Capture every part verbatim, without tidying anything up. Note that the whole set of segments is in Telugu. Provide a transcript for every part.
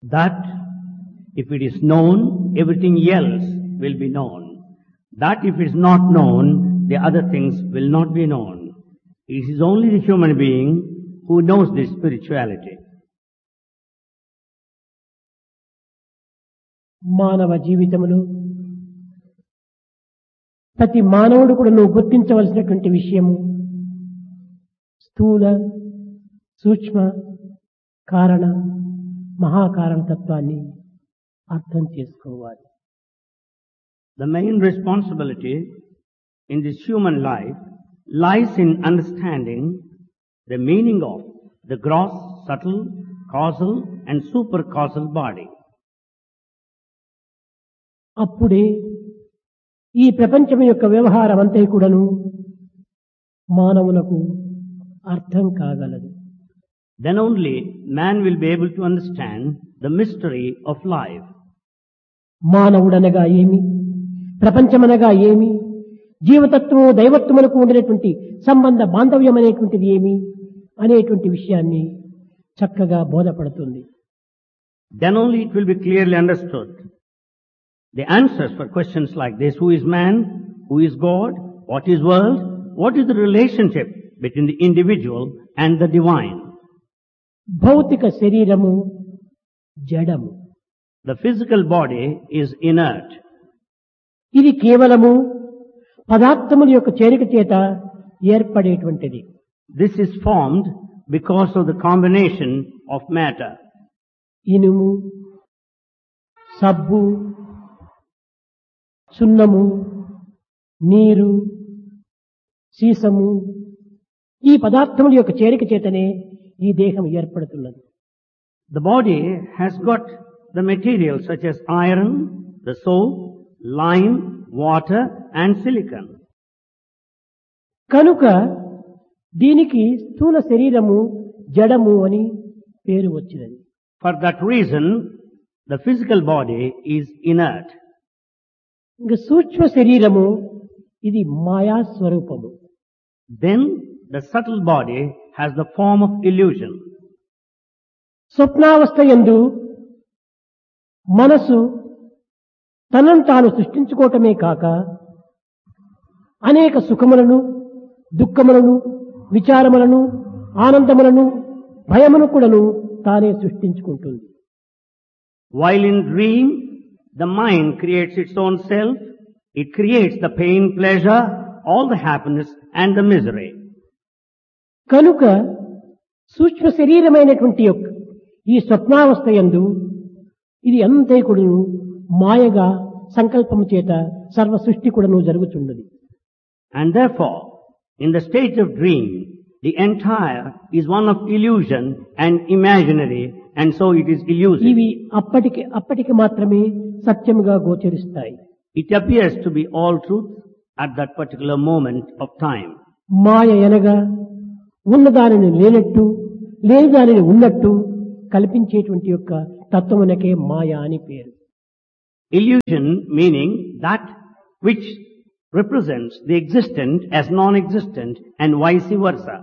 That if it is known, everything else will be known. That if it is not known, the other things will not be known. It is only the human being who knows this spirituality. మానవ జీవితంలో ప్రతి మానవుడు కూడా నువ్వు గుర్తించవలసినటువంటి విషయము స్థూల సూక్ష్మ కారణ మహాకారణ తత్వాన్ని అర్థం చేసుకోవాలి. The main responsibility in this human life lies in understanding the meaning of the gross, subtle, causal and supercausal body. అప్పుడే ఈ ప్రపంచం యొక్క వ్యవహారం అంతా కూడాను మానవులకు అర్థం కాగలదు. Then only man will be able to understand the mystery of life. మానవుడనగా ఏమి, ప్రపంచమనగా ఏమి, జీవతత్వము దైవత్వములకు ఉండినటువంటి సంబంధ బాంధవ్యం అనేటువంటిది ఏమి అనేటువంటి విషయాన్ని చక్కగా బోధపడుతుంది. Then only it will be clearly understood the answers for questions like this: who is man, who is God, what is world, what is the relationship between the individual and the divine. భౌతిక శరీరము జడము. The physical body is inert. ఇది కేవలము పదార్థముల యొక్క చేరిక చేత ఏర్పడేటువంటిది. This is formed because of the combination of matter. ఇనుము, సబ్బు, సున్నము, నీరు, సీసము ఈ పదార్థముల యొక్క చేరిక చేతనే ఈ దేహం ఏర్పడుతున్నది. The body has got the materials such as iron, the soap, lime, water and silicon. కనుక దీనికి స్థూల శరీరము జడము అని పేరు వచ్చినది. For that reason, the physical body is inert. ఇంక సూక్ష్మ శరీరము ఇది మాయా స్వరూపము. Then the subtle body has the form of illusion. స్వప్నావస్థ యందు మనసు తనను తాను సృష్టించుకోవటమే కాక అనేక సుఖములను, దుఃఖములను, విచారములను, ఆనందములను, భయమును కూడాను తానే సృష్టించుకుంటుంది. While in dream, the mind creates its own self. It creates the pain, pleasure, all the happiness and the misery. కనుక సూక్ష్మ శరీరమైనటువంటి యొక్క ఈ స్వప్నావస్థ యందు ఇది అంతే కూడాను మాయగా సంకల్పము చేత సర్వ సృష్టి కూడాను జరుగుతున్నది. And therefore, in the state of dream, the entire is one of illusion and imaginary, and so it is illusive. ఇవి అప్పటికి అప్పటికి మాత్రమే సత్యముగా గోచరిస్తాయి. It appears to be all truth at that particular moment of time. మాయ అనగా ఉన్నదానిని లేనట్టు, లేని దానిని ఉన్నట్టు కల్పించేటువంటి యొక్క తత్వమునకే మాయ అని పేరు. Illusion meaning that which represents the existent as non-existent and vice versa.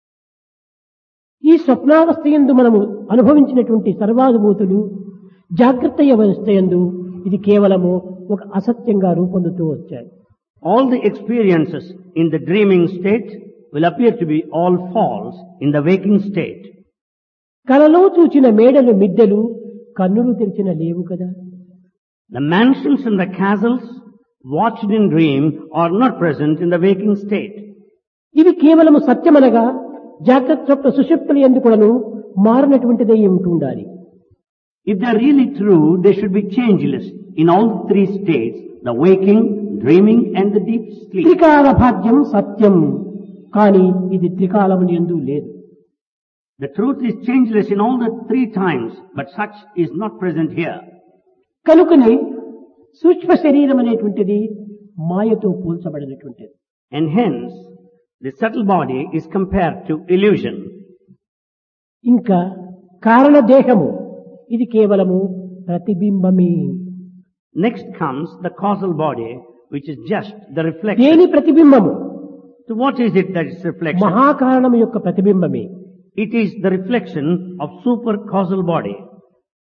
ఈ స్వప్నావస్థ యందు మనము అనుభవించినటువంటి సర్వానుభూతులు జాగ్రత్త అవస్థ యందు ఇది కేవలము ఒక అసత్యంగా రూపొందుతూ వచ్చాయి. All the experiences in the dreaming state will appear to be all false in the waking state. కలలో చూచిన మేడలు మిద్దెలు కన్నులు తెరిచిన లేవు కదా. The mansions and the castles watched in dream are not present in the waking state. ఇవి కేవలము సత్యమనగా జాగ్రత్త స్వప్న సుషుప్తులు యందు కూడాను మారినటువంటిదే ఉంటుండాలి. If they are really true, they should be changeless in all three states: the waking, dreaming and the deep sleep. త్రికాల భాగ్యం సత్యం, కానీ ఇది త్రికాలము యందు లేదు. The truth is changeless in all the three times, but such is not present here. కనుకనే సూక్ష్మ శరీరం అనేటువంటిది మాయతో పోల్చబడినటువంటిది. And hence, the subtle body is compared to illusion. ఇంకా కారణ దేహము ఇది కేవలము ప్రతిబింబమే. Next comes the causal body, which is just the reflection. దేని ప్రతిబింబము? So what is it that is reflection? మహాకారణము యొక్క ప్రతిబింబమే. It is the reflection of super causal body.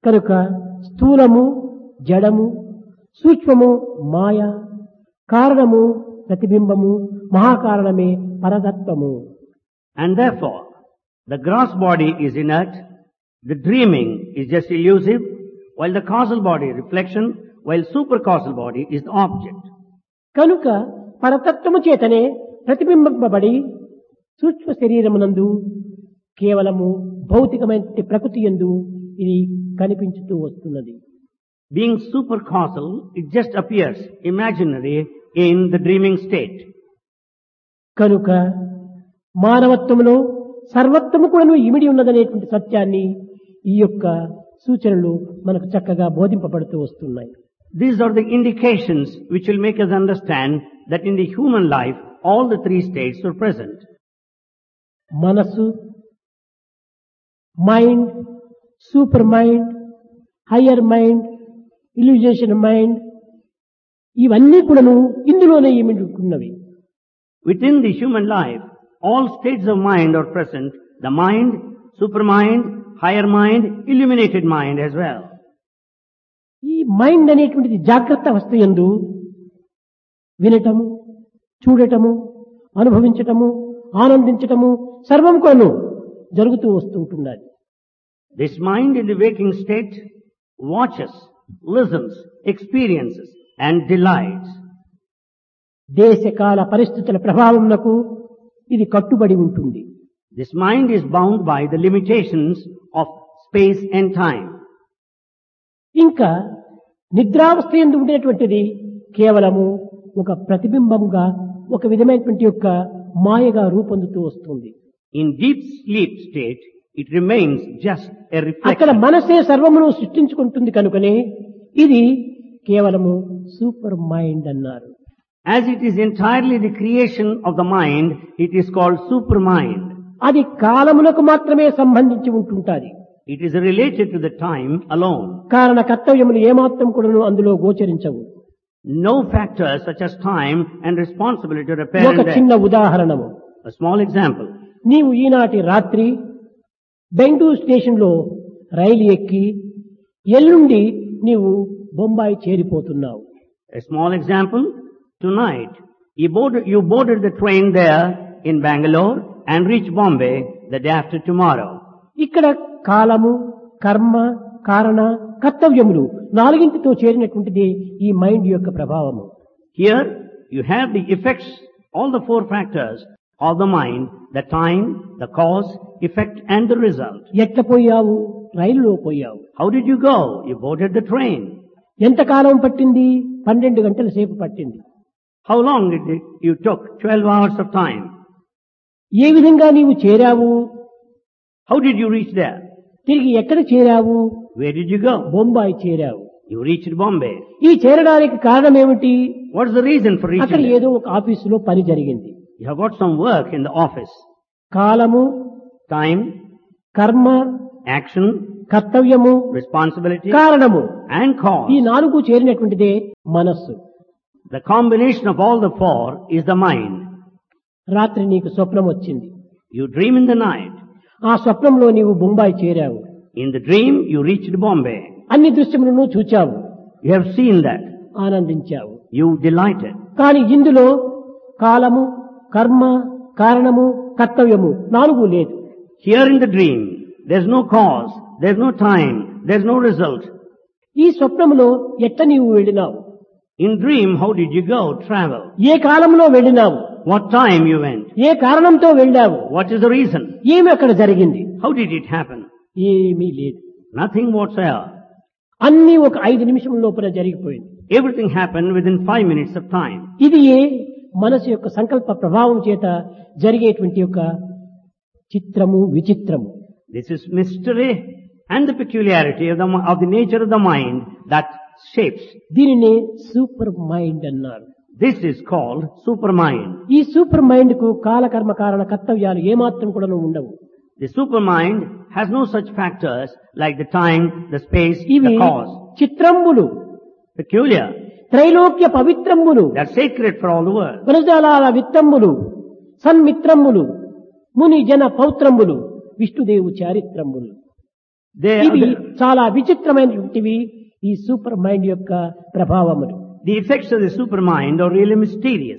కనుక స్థూలము జడము, సూక్ష్మము మాయ, కారణము ప్రతిబింబము, మహాకారణమే పరతత్వము. And therefore, the gross body is inert, the dreaming is just illusive, while the causal body reflection, while supercausal body is the object. కనుక పరతత్వము చేతనే ప్రతిబింబింపబడి సూక్ష్మ శరీరమునందు కేవలము భౌతికమైన ప్రకృతి యందు ఇది కనిపించుతూ వస్తున్నది. Being supercausal, it just appears imaginary in the dreaming state. కనుక మానవత్వములో సర్వత్వము కూడా ఇమిడి ఉన్నదనేటువంటి సత్యాన్ని ఈ యొక్క సూచనలు మనకు చక్కగా బోధింపబడుతూ వస్తున్నాయి. These are the indications which will make us understand that in the human life all the three states are present. మనస్సు, mind, super mind, higher mind, ఇల్యూజేషన్ mind, ఇవన్నీ కూడాను ఇందులోనే ఇమిడి ఉన్నవి. Within the human life, all states of mind are present. The mind, supermind, higher mind, illuminated mind as well. ఈ మైండ్ అనేటువంటిది జాగ్రత్త అవస్థ యందు వినటము, చూడటము, అనుభవించటము, ఆనందించటము సర్వం కూడాను జరుగుతూ వస్తూ ఉంటున్నది. This mind in the waking state watches, listens, experiences and delights. దేశకాల పరిస్థితుల ప్రభావమునకు ఇది కట్టుబడి ఉంటుంది. This mind is bound by the limitations of space and time. ఇంకా నిద్రావస్థ యందు ఉండేటువంటిది కేవలము ఒక ప్రతిబింబంగా, ఒక విధమైనటువంటి యొక్క మాయగా రూపొందుతూ వస్తుంది. In deep sleep state, it remains just a అక్కడ reflection. మనసే సర్వమును సృష్టించుకుంటుంది కనుకనే ఇది కేవలము సూపర్ మైండ్ అన్నారు. As it is entirely the creation of the mind, it is called supermind. అది కాలములకు మాత్రమే సంబంధించి ఉంటుంటాది. It is related to the time alone. కారణ కర్తవ్యములు ఏమాత్రం కూడా అందులో గోచరించవు. No factors such as time and responsibility are apparent ఒక there. చిన్న ఉదాహరణము. A small example. నీవు ఈనాటి రాత్రి బెంగళూరు స్టేషన్ లో రైలు ఎక్కి ఎల్లుండి నీవు Bombay చేరిపోతున్నావు. A small example. Tonight, you boarded, you boarded the train there in Bangalore and reached Bombay the day after tomorrow. ఇక్కడ కాలము, కర్మ, కారణ, కర్తవ్యములు నాలుగింటితో చేరినటువంటిది ఈ మైండ్ యొక్క ప్రభావము. Here, you have the effects, all the four factors of the mind, the time, the cause, effect and the result. ఎట్ల పోయావు? రైలులో పోయావు. How did you go? You boarded the train. ఎంత కాలం పట్టింది? పన్నెండు గంటల సేపు పట్టింది. How long did it, you took? twelve hours of time. ఏ విధంగా నీవు చేరావు? How did you reach there? తిరిగి ఎక్కడ చేరావు? Where did you go? Bombay చేరావు. You reached Bombay. ఈ చేరడానికి కారణం ఏమిటి? What's the reason for అక్కడ reaching there? ఏదో ఒక ఆఫీసులో పని జరిగింది. You have got some work in the office. కాలము, Time, కర్మ, action, కర్తవ్యము, responsibility కారణము, and cause. ఈ నాలుగు చేరినటువంటిదే మనస్సు. The combination of all the four is the mind. రాత్రి నీకు స్వప్నం వచ్చింది. You dream in the night. ఆ స్వప్నంలో నీవు Bombay చేరావు. In the dream, you reached Bombay. అన్ని దృశ్యములను చూచావు, You have seen that. ఆనందించావు. You delighted. కానీ ఇందులో కాలము, కర్మ, కారణము, కర్తవ్యము నాలుగు లేదు. Here in the dream, there's no cause, there's no time, there's no result. ఈ స్వప్నములో ఎట్ట నీవు వెళ్ళినావు? In dream, how did you go, travel? ఏ కాలంలో వెళ్ళినావు? What time you went? ఏ కారణంతో వెళ్ళావు? What is the reason? ఏమి అక్కడ జరిగింది? How did it happen? ఏమీ లేదు. Nothing whatsoever. అన్నీ ఒక ఐదు నిమిషం లోపల జరిగిపోయింది. Everything happened within five minutes of time. ఇది ఏ మనసు యొక్క సంకల్ప ప్రభావం చేత జరిగేటువంటి యొక్క చిత్రము, విచిత్రము. This is mystery and the peculiarity of the, of the nature of the mind that shapes. దీనినే సూపర్ మైండ్ అన్నారు. This is called supermind. ఈ సూపర్ మైండ్ కు కాలకర్మ కారణ కర్తవ్యాలు ఏమాత్రం కూడా ఉండవు. The supermind has no such factors like the time, the space, ఇవి the cause. చిత్రంబులు, Peculiar. Trailokya పవిత్రంబులు, They are sacred for all the world. గుణజాలాల విత్తంబులు, సన్మిత్రంబులు, ముని జన పౌత్రంబులు, విష్ణుదేవు చారిత్రంబులు. They, ఇవి the, చాలా విచిత్రమైనటువంటివి ఈ సూపర్ మైండ్ యొక్క ప్రభావములు. the effects of the supermind are really mysterious.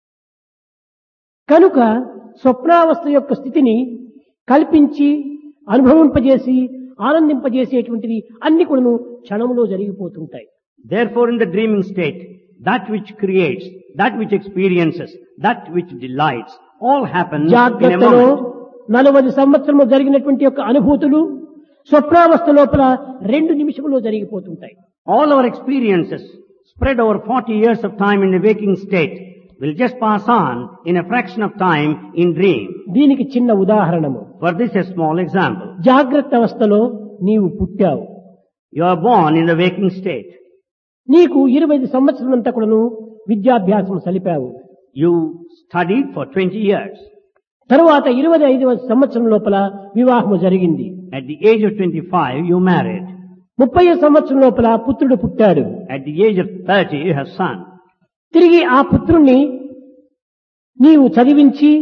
కనుక స్వప్నావస్థ యొక్క స్థితిని కల్పించి అనుభవింపజేసి ఆనందింపజేసేటువంటిది అన్ని కూడాను క్షణంలో జరిగిపోతుంటాయి. Therefore, in the dreaming state, that which creates, that which experiences, that which delights, all happens in a జాగ్రత్తలో moment. నలభై సంవత్సరంలో జరిగినటువంటి యొక్క అనుభూతులు స్వప్నావస్థ లోపల రెండు నిమిషంలో జరిగిపోతుంటాయి. All our experiences spread over forty years of time in the waking state will just pass on in a fraction of time in dream. దీనికి చిన్న ఉదాహరణము. For this, a small example. జాగ్రత్త అవస్థలో నీవు పుట్టావు. You are born in the waking state. నీకు ఇరవై సంవత్సరం అంతా కూడాను విద్యాభ్యాసం సలిపావు. You studied for twenty years. తరువాత ఇరవై ఐదవ సంవత్సరం లోపల వివాహము జరిగింది. At the age of twenty-five, you married. ముప్పై సంవత్సరం లోపల పుత్రుడు పుట్టాడు. At the age of thirty, you have son. తిరిగి ఆ పుత్రుణ్ణి నీవు చదివించి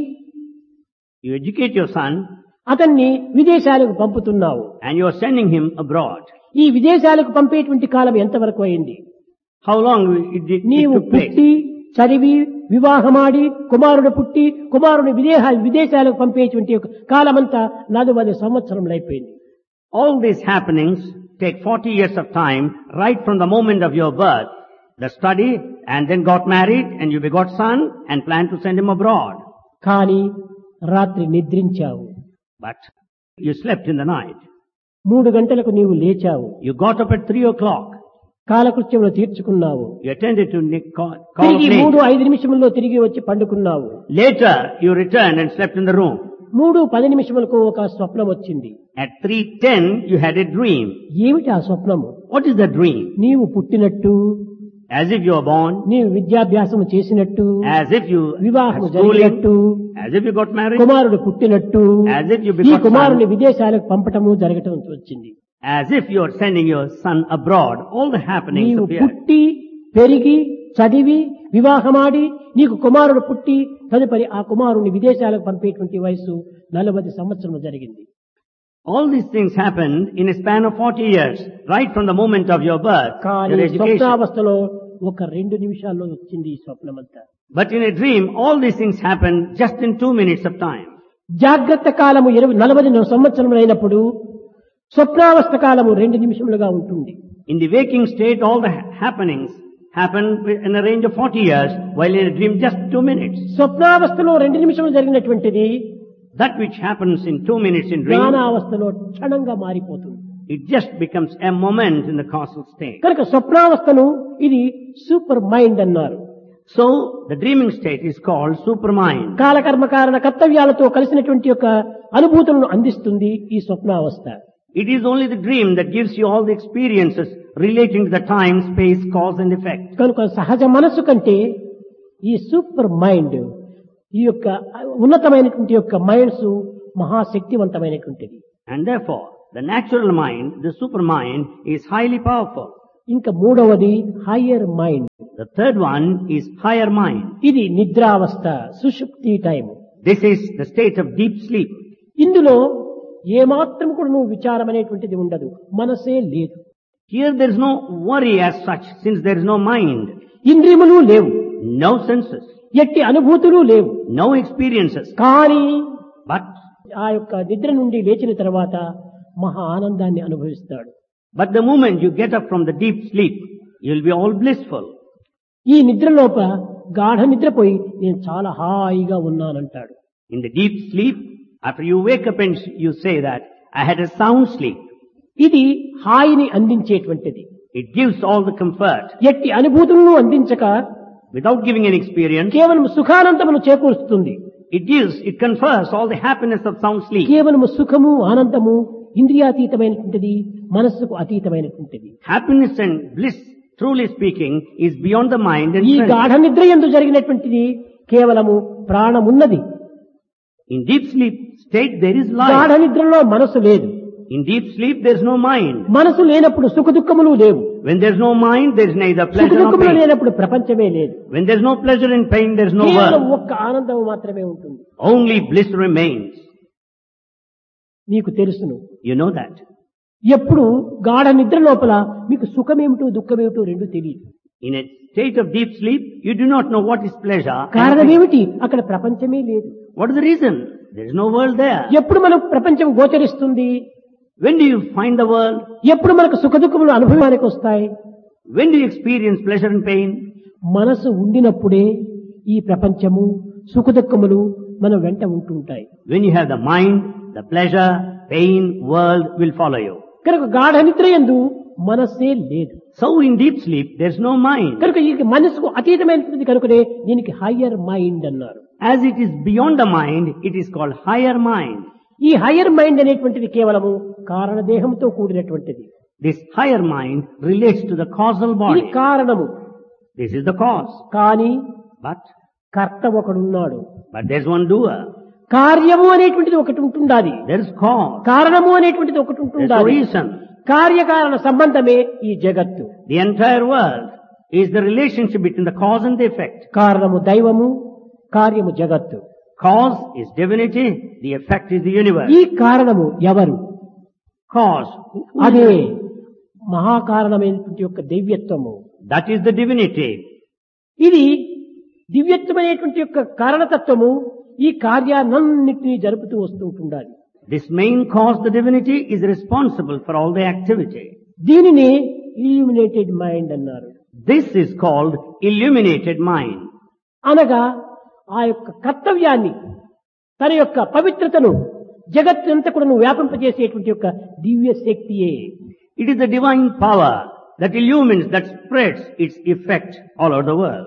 You educate your son అతన్ని విదేశాలకు పంపుతున్నావు. and you are sending him abroad. ఈ విదేశాలకు పంపేటువంటి కాలం ఎంతవరకు అయింది? How long it, it, it నీవు took place? పుట్టి చదివి వివాహమాడి కుమారుడు పుట్టి కుమారుని విదేహ విదేశాలకు పంపేటువంటి ఒక కాలమంతా నలభై సంవత్సరంలో అయిపోయింది. All these happenings take forty years of time, right from the moment of your birth, the study, and then got married, and you begot son, and planned to send him abroad. కానీ రాత్రి నిద్రించావు. But you slept in the night. మూడు గంటలకు నీవు లేచావు. You got up at three o'clock. కాలకృత్యములు తీర్చుకున్నావు. You attended to Nick call, call తిరిగి of మూడు nature. ఐదు నిమిషంలో తిరిగి వచ్చి పండుకున్నావు. Later, you returned and slept in the room. మూడు పది నిమిషములకు ఒక స్వప్నం వచ్చింది. At three ten, you had a dream. ఏమిటి ఆ స్వప్నము? What is the dream? నీవు పుట్టినట్టు, As if you were born, నీవు విద్యాభ్యాసము చేసినట్టు, as if you వివాహము had schooling, జరిగినట్టు, as if you got married, కుమారుడు పుట్టినట్టు, as if you ఈ begot కుమారుని son, విదేశాలకు పంపటము జరగటం వచ్చింది. as if you are sending your son abroad. All the happenings నీవు appear. పుట్టి పెరిగి చదివి వివాహమాడి నీకు కుమారుడు పుట్టి తదుపరి ఆ కుమారుని విదేశాలకు పంపేటువంటి వయసు నలభై సంవత్సరం జరిగింది. All these things happened in a span of forty years, right from the moment of your birth, కానీ your education. స్వప్నావస్థలో ఒక రెండు నిమిషాల్లో వచ్చింది ఈ స్వప్నమంతా. But in a dream, all these things happen just in two minutes of time. జాగ్రత్త కాలము ఇరవై నలభై సంవత్సరం అయినప్పుడు స్వప్నావస్థ కాలము రెండు నిమిషములుగా ఉంటుంది. In the waking state, all the ha- happenings happen in a range of forty years, while in a dream, just two minutes. స్వప్నావస్థలో రెండు నిమిషములు జరిగినటువంటిది That which happens in two minutes in dream, జ్ఞానావస్థలో క్షణంగా మారిపోతుంది. it just becomes a moment in the causal state. కనుక స్వప్నావస్థను ఇది సూపర్ మైండ్ అన్నారు. So, the dreaming state is called supermind. కాలకర్మ కారణ కర్తవ్యాలతో కలిసినటువంటి యొక్క అనుభూతులను అందిస్తుంది ఈ స్వప్నావస్థ. It is only the dream that gives you all the experiences relating to the time, space, cause and effect. కనుక సహజ మనస్సు కంటే ఈ సూపర్ మైండ్ ఈ యొక్క ఉన్నతమైనటువంటి యొక్క minds మహాశక్తివంతమైనటువంటిది. And therefore, the natural mind, the supermind, is highly powerful. ఇంకా మూడవది higher mind. The third one is higher mind. ఇది నిద్రావస్థ, సుషుప్తి time. This is the state of deep sleep. ఇందులో ఏమాత్రం కూడా నువ్వు విచారం అనేటువంటిది ఉండదు, మనసే లేదు. Here there is no worry as such, since there is no mind, ఇంద్రియములు లేవు, no senses, ఎట్టి అనుభూతులు లేవు. no experiences. కానీ But, ఆ యొక్క నిద్ర నుండి లేచిన తర్వాత మహా ఆనందాన్ని అనుభవిస్తాడు. but the moment you get up from the deep sleep, you will be all blissful. ఈ నిద్రలోప గాఢ నిద్రపోయి నేను చాలా హాయిగా ఉన్నానంటాడు. In the deep sleep, after you wake up and you say that, I had a sound sleep. ఇది హాయిని అందించేటువంటిది. It gives all the comfort. ఎట్టి అనుభూతులను అందించక Without giving an experience, కేవలం సుఖానందమును చేకూరుస్తుంది. it gives, it confers all the happiness of sound sleep. కేవలము సుఖము ఆనందము ఇంద్రియాతీతమైనటువంటిది, మనస్సుకు అతీతమైనటువంటిది. Happiness and bliss, truly speaking, is beyond the mind and ఈ sense. గాఢ నిద్ర యందు జరిగినటువంటిది కేవలము ప్రాణమున్నది. In deep sleep state, there is గాఢ life. నిద్రలో మనసు లేదు. In deep sleep, there is no mind. మనసు లేనప్పుడు సుఖ దుఃఖములు లేవు. When there is no mind, there is neither సుఖ pleasure nor దుఃఖములు pain. లేనప్పుడు ప్రపంచమే లేదు. When there is no pleasure and pain, there is no కేవలం world. ఒక్క ఆనందం మాత్రమే ఉంటుంది. Only bliss remains. నీకు తెలుసును, You know that. ఎప్పుడు గాఢ నిద్ర లోపల మీకు సుఖమేమిటో దుఃఖమేమిటో రెండు తెలియదు. In a state of deep sleep, you do not know what is pleasure. and కారణం pain. ఏమిటి? అక్కడ ప్రపంచమే లేదు. What is the reason? There is no world there. ఎప్పుడు మనకు ప్రపంచం గోచరిస్తుంది? When do you find the world? ఎప్పుడు మనకు సుఖ దుఃఖములు అనుభవానికి వస్తాయి? When do you experience pleasure and pain? మనసు ఉండినప్పుడే ఈ ప్రపంచము సుఖ దుఃఖములు మన వెంట ఉంటుంటాయి. When you have the mind, the pleasure, pain, world will follow you. కనుక గాఢ నిద్ర యందు మనస్సే లేదు. So in deep sleep, there is no mind. కనుక ఈ మనసుకు అతీతమైనటువంటి కనుకనే దీనికి హయ్యర్ మైండ్ అన్నారు. As it is beyond the mind, it is called higher mind. ఈ హయ్యర్ మైండ్ అనేటువంటిది కేవలము కారణదేహంతో కూడినటువంటిది. This higher mind relates to the causal ఇది body. కారణము. This is the cause. కానీ But, కర్త ఒకడున్నాడు. but there is one doer. కార్యము అనేటువంటిది ఒకటి ఉంటుండాలి. There is cause. కారణము అనేటువంటిది ఒకటి There is a ఉంటుండాలి. reason. కార్యకారణ సంబంధమే ఈ జగత్తు. The entire world is the relationship between the cause and the effect. కారణము దైవము, కార్యము జగత్తు. Cause is divinity, the effect is the universe. ఈ కారణము ఎవరు? Cause, అదే మహాకారణమైనటువంటి యొక్క దివ్యత్వము. that is the divinity. ఇది దివ్యత్వమైనటువంటి యొక్క కారణతత్వము ఈ కార్యాలన్నింటినీ జరుపుతూ వస్తూ ఉంటుండాలి. This main cause, the divinity, is responsible for all the activity. దీనిని ఇల్యూమినేటెడ్ మైండ్ అన్నారు. This is called illuminated mind. అనగా ఆ యొక్క కర్తవ్యాన్ని తన యొక్క పవిత్రతను జగత్తంతా కూడా వ్యాపింపజేసేటువంటి యొక్క దివ్య శక్తియే. It is the divine power that illumines, that spreads its effect all over the world.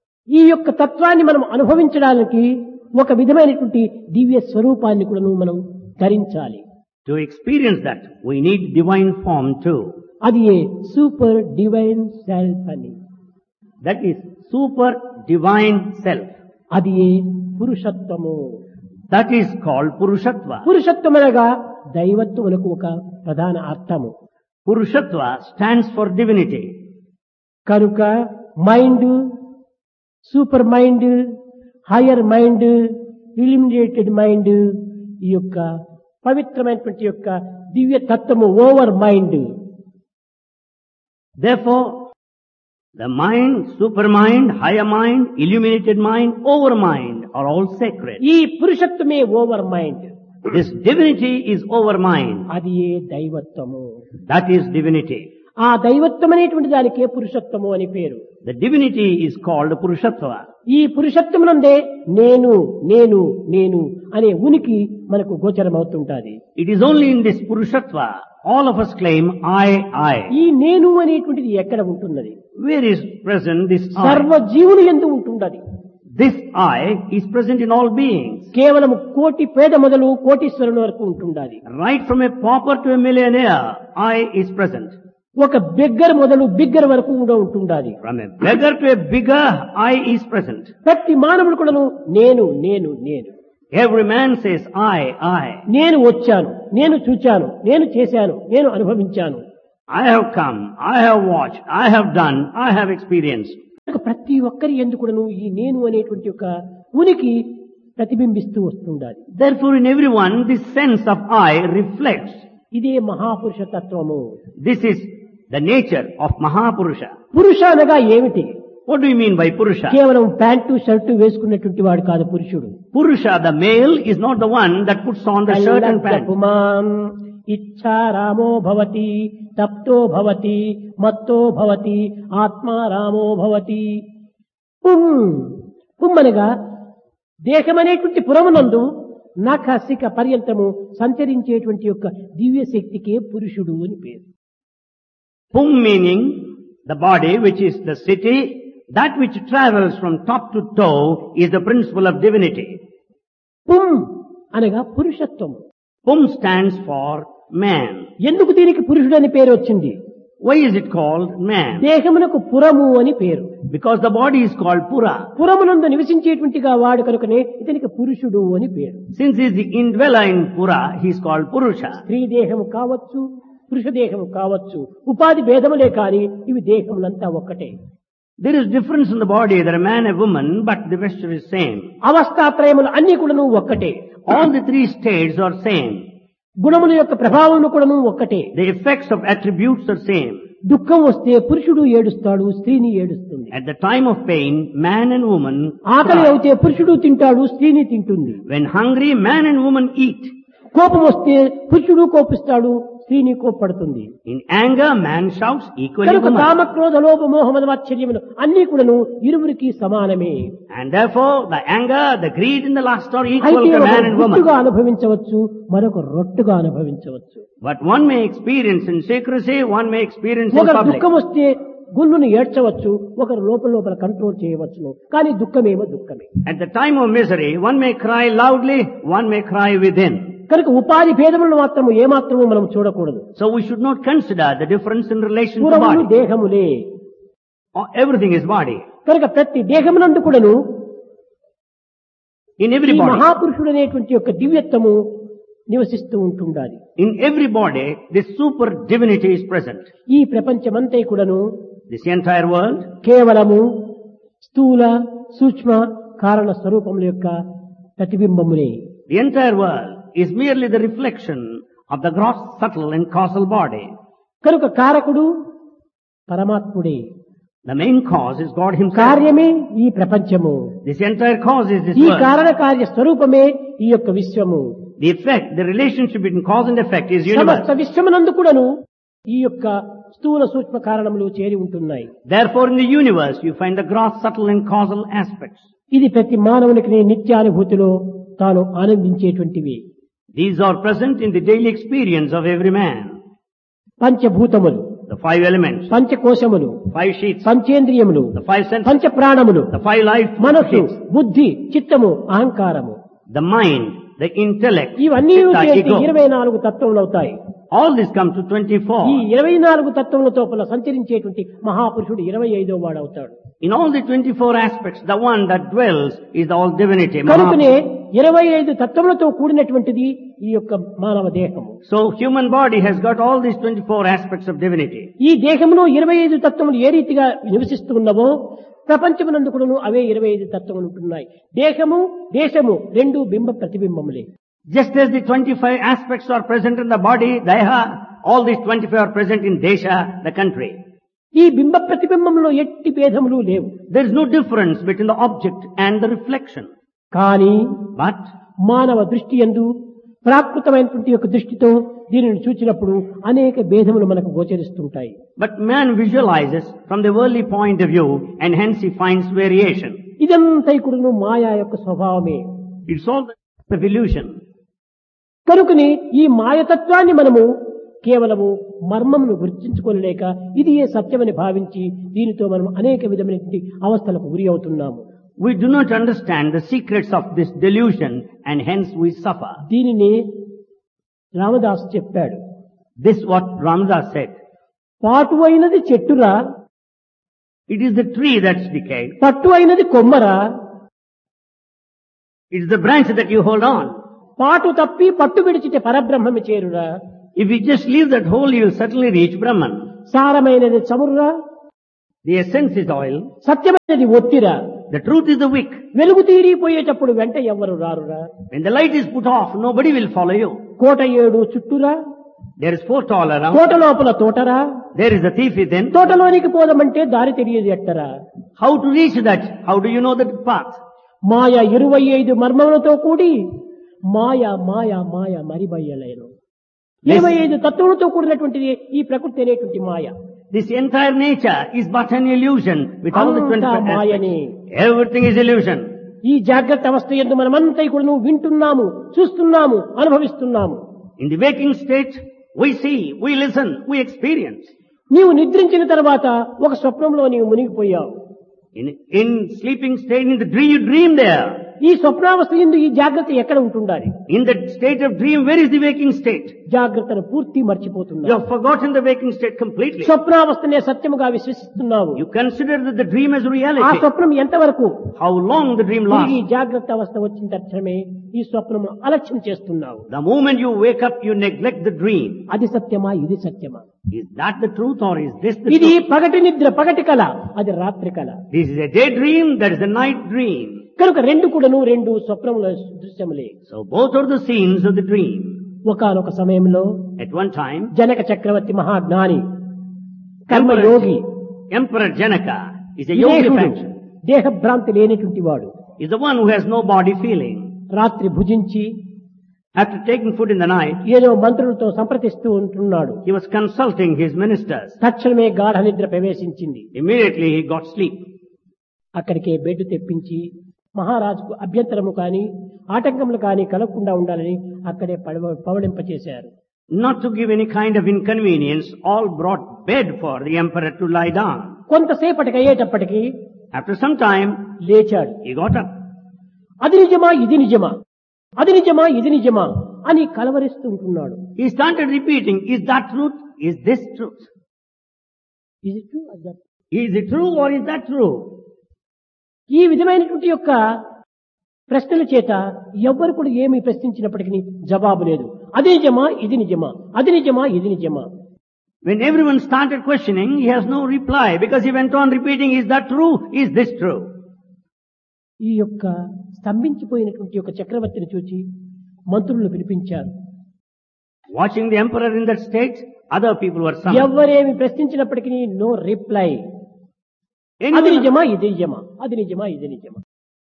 ఈ యొక్క తత్వాన్ని మనం అనుభవించడానికి ఒక విధమైనటువంటి దివ్య స్వరూపాన్ని కూడా మనం ధరించాలి. To experience that, we need divine form too. అది ఏ సూపర్ డివైన్ సెల్ఫ్ అని. That is super divine self. అది ఏ పురుషత్వము. That is called Purushatva. పురుషత్వం అనగా దైవత్వమునకు ఒక ప్రధాన అర్థము. Purushatva stands for divinity. కనుక mind, super mind, higher mind, illuminated mind, ఈ యొక్క పవిత్రమైనటువంటి యొక్క దివ్య తత్వము over mind. Therefore, the mind, supermind, higher mind, illuminated mind, overmind are all sacred. ఈ పురుషత్వమే over mind. This divinity is overmind. అది ఏ దైవత్వము. That is divinity. ఆ దైవత్వం అనేటువంటి దానికే పురుషత్వము అని పేరు. The divinity is called Purushatva. ఈ పురుషత్వమునందే నేను నేను నేను అనే ఉనికి మనకు గోచరమవుతుంటాది. It is only in this Purushatva all of us claim I, I. ఈ నేను అనేటువంటిది ఎక్కడ ఉంటున్నది? Where is present this సర్వ I? జీవుని యందు ఉంటున్నది. This I is present in all beings. కేవలం కోటి పేద మొదలు కోటీశ్వరుని వరకు ఉంటుండాలి. Right from a pauper to a millionaire, I is present. ఒక బిగ్గర్ మొదలు బిగ్గర్ వరకు కూడా ఉంటుండాలి. From a beggar to a bigger, I is present. ప్రతి మానవుడు కూడాను నేను నేను నేను Every man says I, I. నేను వచ్చాను, నేను చూచాను, నేను చేశాను, నేను అనుభవించాను. I have come, I have watched, I have done, I have experienced. ప్రతి ఒక్కరి యందు కూడాను ఈ నేను అనేటువంటి ఒక ఉనికి ప్రతిబింబిస్తూ వస్తుండాలి. Therefore in everyone this sense of I reflects. ఇదే మహాపురుష తత్వము. This is the nature of Mahapurusha. పురుష అనగా ఏమిటి? What do you mean by Purusha? కేవలం ప్యాంటు షర్టు వేసుకున్నటువంటి వాడు కాదు పురుషుడు. Purusha, the male, is not the one that puts on the shirt and pants. పుమాం ఇచ్చా రామో భవతి, తప్తో భవతి, మత్తో భవతి, ఆత్మా రామో భవతి. పుం పుం అనగా దేహమనేటువంటి పురమునందు నఖసిక పర్యంతము సంచరించేటువంటి యొక్క దివ్య శక్తికే పురుషుడు అని పేరు. Pum meaning the body, which is the city, that which travels from top to toe is the principle of divinity. పుం అనగా పురుషత్వం. Pum stands for man. ఎందుకు దీనికి పురుషుడు అని పేరు వచ్చింది? Why is it called man? దేహమునకు పురము అని పేరు. Because the body is called Pura. పురమునందు నివసించేటువంటిగా వాడు కనుకనే ఇతనికి పురుషుడు అని పేరు. Since he is the indweller in Pura, he is called Purusha. స్త్రీ దేహము కావచ్చు, పురుష దేహము కావచ్చు, ఉపాధి భేదములే కాని ఇవి దేహములంతా ఒక్కటే. There is difference in the body, there are man and woman, but the vesture is same. అవస్థాత్రయములు అన్ని కూడా ఒక్కటే. All the three states are same. గుణముల యొక్క ప్రభావం కూడాను ఒక్కటే. The effects of attributes are same. దుఃఖం వస్తే పురుషుడు ఏడుస్తాడు, స్త్రీని ఏడుస్తుంది. At the time of pain, man and woman ఆకలి cry. అయితే పురుషుడు తింటాడు, స్త్రీని తింటుంది. When hungry, man and woman eat. కోపం వస్తే పురుషుడు కోపిస్తాడు, స్త్రీని కోప్పడుతుంది. In anger, man shouts, equally కనుక woman. కామ క్రోధ లోభ మోహ మద మాత్సర్యములు అన్ని కూడాను ఇరువురికి సమానమే. And therefore, the anger, the greed and the lust are equal అయితే to ఒక man and గుట్టుగా woman. అనుభవించవచ్చు, మరొక రొట్టుగా అనుభవించవచ్చు. But one may experience in secrecy, one may experience in ఒకరు public. దుఃఖం వస్తే గుళ్ళును ఏడ్చవచ్చు, ఒకరు లోపల లోపల కంట్రోల్ చేయవచ్చును. కానీ దుఃఖమేమో దుఃఖమే. At the time of misery, one may cry loudly, one may cry within. కనుక ఉపాధి భేదములను మాత్రము ఏమాత్రము మనం చూడకూడదు. So we should not consider the difference in relation to పురములు body. దేహములే. Oh, everything is body. కనుక ప్రతి దేహమునందు కూడాను In ఈ every body, మహాపురుషుడు అనేటువంటి యొక్క దివ్యత్వము నివసిస్తూ ఉంటుండాలి. in every body, this super divinity is present. ఈ ప్రపంచమంతా కూడాను This entire world, కేవలము స్థూల సూక్ష్మ కారణ స్వరూపముల యొక్క ప్రతిబింబమునే. the entire world is merely the reflection of the gross, subtle and causal body. కనుక కారకుడు పరమాత్ముడే. The main cause is God himself. కార్యమే ఈ ప్రపంచము. This entire cause is this ఈ world. కారణ కార్య స్వరూపమే ఈ యొక్క విశ్వము. The effect, the relationship between cause and effect is universe. సమస్త విశ్వమునందు కూడాను ఈ యొక్క స్థూల సూక్ష్మ కారణములు చేరి ఉంటున్నాయి. Therefore, in the universe, you find the gross, subtle and causal aspects. ఇది ప్రతి మానవునికి నిత్యానుభూతిలో తాను ఆనందించేటువంటివి. These are present in the daily experience of every man. పంచభూతములు, The five elements, పంచకోశములు, five sheets, పంచేంద్రియములు, the five senses, పంచ ప్రాణములు, the five life మనస్సు, sheets, బుద్ధి, చిత్తము, అహంకారము, the mind, the intellect, ఇవన్నీ chitta, చేసి ego. ఇరవై నాలుగు తత్వములు అవుతాయి. All this comes to twenty-four. ఈ ఇరవై నాలుగు తత్వముల తోపల సంచరించేటువంటి మహాపురుషుడు ఇరవై ఐదో వాడు అవుతాడు. In all the twenty-four aspects, the one that dwells is the all divinity. కనుకనే Mahaprabhu. ఇరవై ఐదు తత్వములతో కూడినటువంటిది ఈ యొక్క మానవ దేహము. So human body has got all these twenty-four aspects of divinity. ఈ దేహములో ఇరవై ఐదు తత్వములు ఏ రీతిగా నివసిస్తూ ఉన్నవో ప్రపంచమునందు కూడాను అవే ఇరవై ఐదు తత్వములు ఉంటున్నాయి. దేహము దేశము రెండు బింబ ప్రతిబింబములే. Just as the twenty-five aspects are present in the body, Deha, all these twenty-five are present in Desha, the country. ఈ బింబ ప్రతిబింబంలో ఎట్టి భేదములు లేవు. There is no difference between the object and the reflection. కానీ But మానవ దృష్టి యందు ప్రాకృతమైనటువంటి యొక్క దృష్టితో దీనిని చూచినప్పుడు అనేక భేదములు మనకు గోచరిస్తుంటాయి. But man visualizes from the worldly point of view and hence he finds variation. ఇదంతా కూడాను మాయా యొక్క స్వభావమే. It's all the illusion. కనుకని ఈ మాయతత్వాన్ని మనము కేవలము మర్మమును గుర్తించుకోలేక ఇది ఏ సత్యమని భావించి దీనితో మనం అనేక విధమైనటువంటి అవస్థలకు గురి అవుతున్నాము. We do not understand the secrets of this delusion and hence we suffer. దీనిని రామదాసు చెప్పాడు. This what Ramdas said. పాటు అయినది చెట్టురా, It is the tree that's decayed. పట్టు అయినది కొమ్మరా, It is the branch that you hold on. పాటు తప్పి పట్టు విడిచితే పరబ్రహ్మమి చేరురా, If you just leave that hole, you will certainly reach Brahman. సారమైనది చమురురా, The essence is oil. సత్యమైనది ఒత్తిరా, The truth is the wick. వెలుగు తీరిపోయేటప్పుడు వెంట ఎవ్వరు రారురా, When the light is put off, nobody will follow you. కోట ఏడు చుట్టురా, There is four all around. కోట లోపల తోటరా, There is a thief within. తోటలోనికి పోదామంటే దారి తెలియదు ఎట్టరా. How to reach that? How do you know the path? మాయ ఇరవై ఐదు మర్మములతో కూడి మాయ మాయ మాయ మరిబయ్యలేను. ఇరవై ఐదు తత్వములతో కూడినటువంటిది ఈ ప్రకృతి అనేటువంటి మాయ. This entire nature is but an illusion with all the అంతా twenty-five మాయనే. aspects. Everything is illusion. ఈ జాగ్రత్త అవస్థ యందు మనమంతా కూడా వింటున్నాము, చూస్తున్నాము, అనుభవిస్తున్నాము. In the waking state, we see, we listen, we experience. నీవు నిద్రించిన తర్వాత ఒక స్వప్నంలో నీవు మునిగిపోయావు. In, in sleeping state, in the dream, you dream there. ఈ స్వప్నావస్థ యందు ఈ జాగ్రత్త ఎక్కడ ఉంటుండాలి? In that state of dream, where is the waking state? జాగ్రత్తను పూర్తి You మర్చిపోతున్నావు. have forgotten the waking state completely. స్వప్నావస్థనే సత్యముగా విశ్వసిస్తున్నావు. You consider that the dream as ఆ reality. స్వప్నం ఎంతవరకు? How long the dream ఈ lasts. జాగ్రత్త అవస్థ వచ్చిన తక్షణమే ఈ స్వప్నము అలక్ష్యం చేస్తున్నావు. The moment you wake up, you neglect the dream. అది సత్యమా, ఇది సత్యమా? Is that the truth or is this the ఇది truth? పగటి నిద్ర, పగటి కళ, అది రాత్రి కళ. This is a daydream, that is a night dream. కనుక రెండు కూడాను రెండు స్వప్నముల దృశ్యములే. So both are the scenes of the dream. ఒకానొక సమయంలో At one time, జనక చక్రవర్తి మహాజ్ఞాని కర్మయోగి Emperor Janaka is a yogi విదేహుడు, faction. దేహభ్రాంతి లేనటువంటి వాడు Is the one who has no body feeling. రాత్రి భుజించి After taking food in the night, ఏదో మంత్రులతో సంప్రదిస్తూ ఉంటున్నాడు. he was consulting his ministers. తక్షణమే గాఢ నిద్ర ప్రవేశించింది. Immediately he got sleep. అక్కడికే బెడ్ తెప్పించి మహారాజుకు అభ్యంతరము కాని ఆటంకములు కాని కలగకుండా ఉండాలని అక్కడే పడవ పవళింపచేశారు. Not to give any kind of inconvenience, all brought bed for the emperor to lie down. కొంతసేపటికి అయ్యేటప్పటికి After some time, లేచాడు. he got up. అది నిజమా ఇది నిజమా, అది నిజమా ఇది నిజమా అని కలవరిస్తూ ఉంటున్నాడు. He started repeating, is that truth? Is this truth? Is it true? Is that- Is it true or is that true? ఈ విధమైనటువంటి యొక్క ప్రశ్నల చేత ఎవ్వరు కూడా ఏమి ప్రశ్నించినప్పటికీ జవాబు లేదు. అది నిజమా ఇది నిజమా, అది నిజమా ఇది నిజమా. When everyone started questioning, he has no reply because he went on repeating, is that true? Is this true? ఈ యొక్క స్తంభించిపోయినటువంటి యొక్క చక్రవర్తిని చూచి మంత్రులను పిలిపించారు. Watching the emperor in that state, other people were summoned. ఎవరేమి ప్రశ్నించినప్పటికీ no reply. అది Anyone, నిజమా ఇది నిజమా, అది నిజమా ఇది నిజమా.